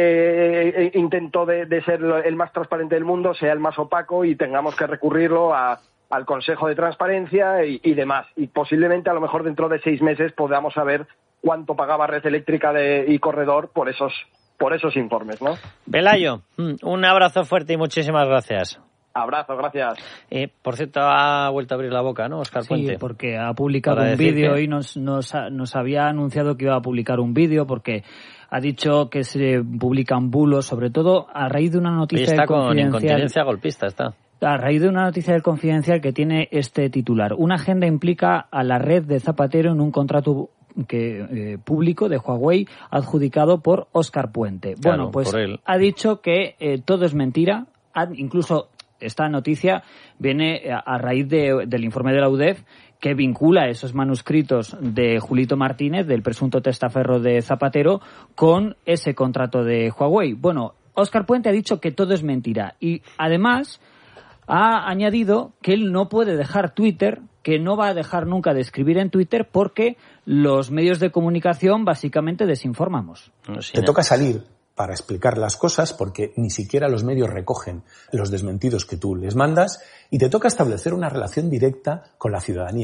Speaker 7: eh, intento de, de ser el más transparente del mundo, sea el más opaco y tengamos que recurrirlo a, al Consejo de Transparencia y, y demás. Y posiblemente a lo mejor dentro de seis meses podamos saber cuánto pagaba Red Eléctrica de, y Corredor por esos por esos informes, ¿no?
Speaker 1: Pelayo, un abrazo fuerte y muchísimas gracias.
Speaker 7: Abrazo, gracias.
Speaker 1: Eh, por cierto, ha vuelto a abrir la boca, ¿no, Óscar Puente?
Speaker 2: Sí, porque ha publicado un vídeo que... y nos, nos, nos había anunciado que iba a publicar un vídeo porque ha dicho que se publican bulos, sobre todo a raíz de una noticia
Speaker 1: y está
Speaker 2: del Confidencial.
Speaker 1: Con incontinencia golpista, está.
Speaker 2: A raíz de una noticia del Confidencial que tiene este titular. Una agenda implica a la red de Zapatero en un contrato que eh, público de Huawei adjudicado por Óscar Puente.
Speaker 1: Claro,
Speaker 2: bueno, pues
Speaker 1: por él.
Speaker 2: Ha dicho que eh, todo es mentira, ha, incluso... Esta noticia viene a raíz de, del informe de la U D E F que vincula esos manuscritos de Julito Martínez, del presunto testaferro de Zapatero, con ese contrato de Huawei. Bueno, Óscar Puente ha dicho que todo es mentira y además ha añadido que él no puede dejar Twitter, que no va a dejar nunca de escribir en Twitter porque los medios de comunicación básicamente desinformamos.
Speaker 1: No, sí,
Speaker 9: Te
Speaker 1: no.
Speaker 9: toca salir para explicar las cosas porque ni siquiera los medios recogen los desmentidos que tú les mandas y te toca establecer una relación directa con la ciudadanía.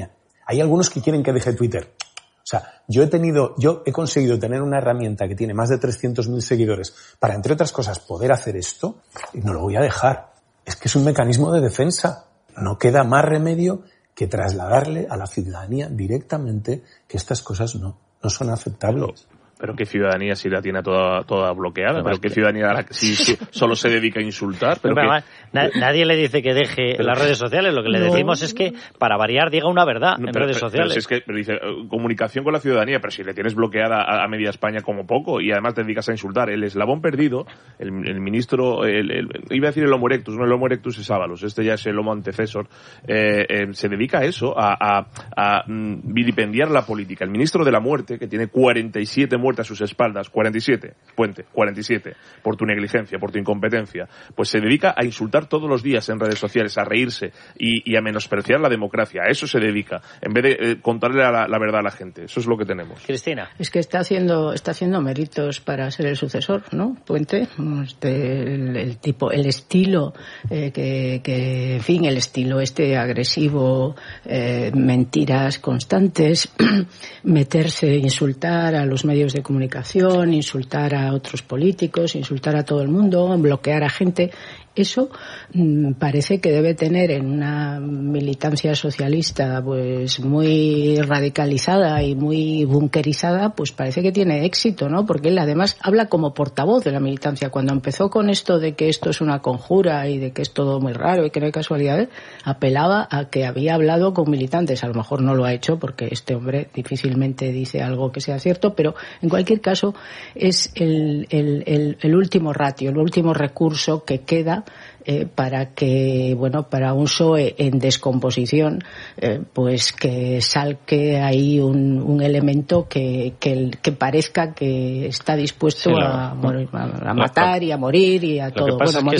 Speaker 9: Hay algunos que quieren que deje Twitter. O sea, yo he tenido, yo he conseguido tener una herramienta que tiene más de trescientos mil seguidores para, entre otras cosas, poder hacer esto, y no lo voy a dejar. Es que es un mecanismo de defensa. No queda más remedio que trasladarle a la ciudadanía directamente que estas cosas no, no son aceptables.
Speaker 16: Pero qué ciudadanía si la tiene toda, toda bloqueada, pero qué ciudadanía si, si solo se dedica a insultar. Pero
Speaker 1: pero
Speaker 16: que...
Speaker 1: además, na, nadie le dice que deje
Speaker 16: pero,
Speaker 1: las redes sociales, lo que le
Speaker 16: no.
Speaker 1: decimos es que, para variar, diga una verdad
Speaker 16: No,
Speaker 1: en
Speaker 16: pero,
Speaker 1: redes
Speaker 16: pero,
Speaker 1: sociales.
Speaker 16: Pero si es que pero dice, comunicación con la ciudadanía, pero si le tienes bloqueada a, a media España como poco, y además te dedicas a insultar. El eslabón perdido, el, el ministro, el, el, iba a decir el Homo erectus, no, el Homo erectus es Ábalos, este ya es el Homo antecesor, eh, eh, se dedica a eso, a, a, a mm, vilipendiar la política. El ministro de la muerte, que tiene cuarenta y siete muertes a sus espaldas, cuarenta y siete, Puente, cuarenta y siete, por tu negligencia, por tu incompetencia, pues se dedica a insultar todos los días en redes sociales, a reírse y, y a menospreciar la democracia. A eso se dedica, en vez de eh, contarle la, la verdad a la gente. Eso es lo que tenemos.
Speaker 1: Cristina.
Speaker 6: Es que está haciendo está haciendo méritos para ser el sucesor, ¿no? Puente, este, el, el tipo, el estilo eh, que, que, en fin, el estilo este agresivo, eh, mentiras constantes, meterse, insultar a los medios de comunicación, insultar a otros políticos, insultar a todo el mundo, bloquear a gente. Eso mmm, parece que debe tener en una militancia socialista pues muy radicalizada y muy bunkerizada, pues parece que tiene éxito, ¿no? Porque él además habla como portavoz de la militancia. Cuando empezó con esto de que esto es una conjura y de que es todo muy raro y que no hay casualidades, apelaba a que había hablado con militantes. A lo mejor no lo ha hecho porque este hombre difícilmente dice algo que sea cierto, pero en cualquier caso es el, el, el, el último ratio, el último recurso que queda Eh, para que, bueno, para un P S O E en descomposición, eh, pues que salque ahí un, un elemento que, que, que parezca que está dispuesto sí, lo, a, morir, a, a matar y a morir y a todo. Bueno,
Speaker 1: es
Speaker 6: morir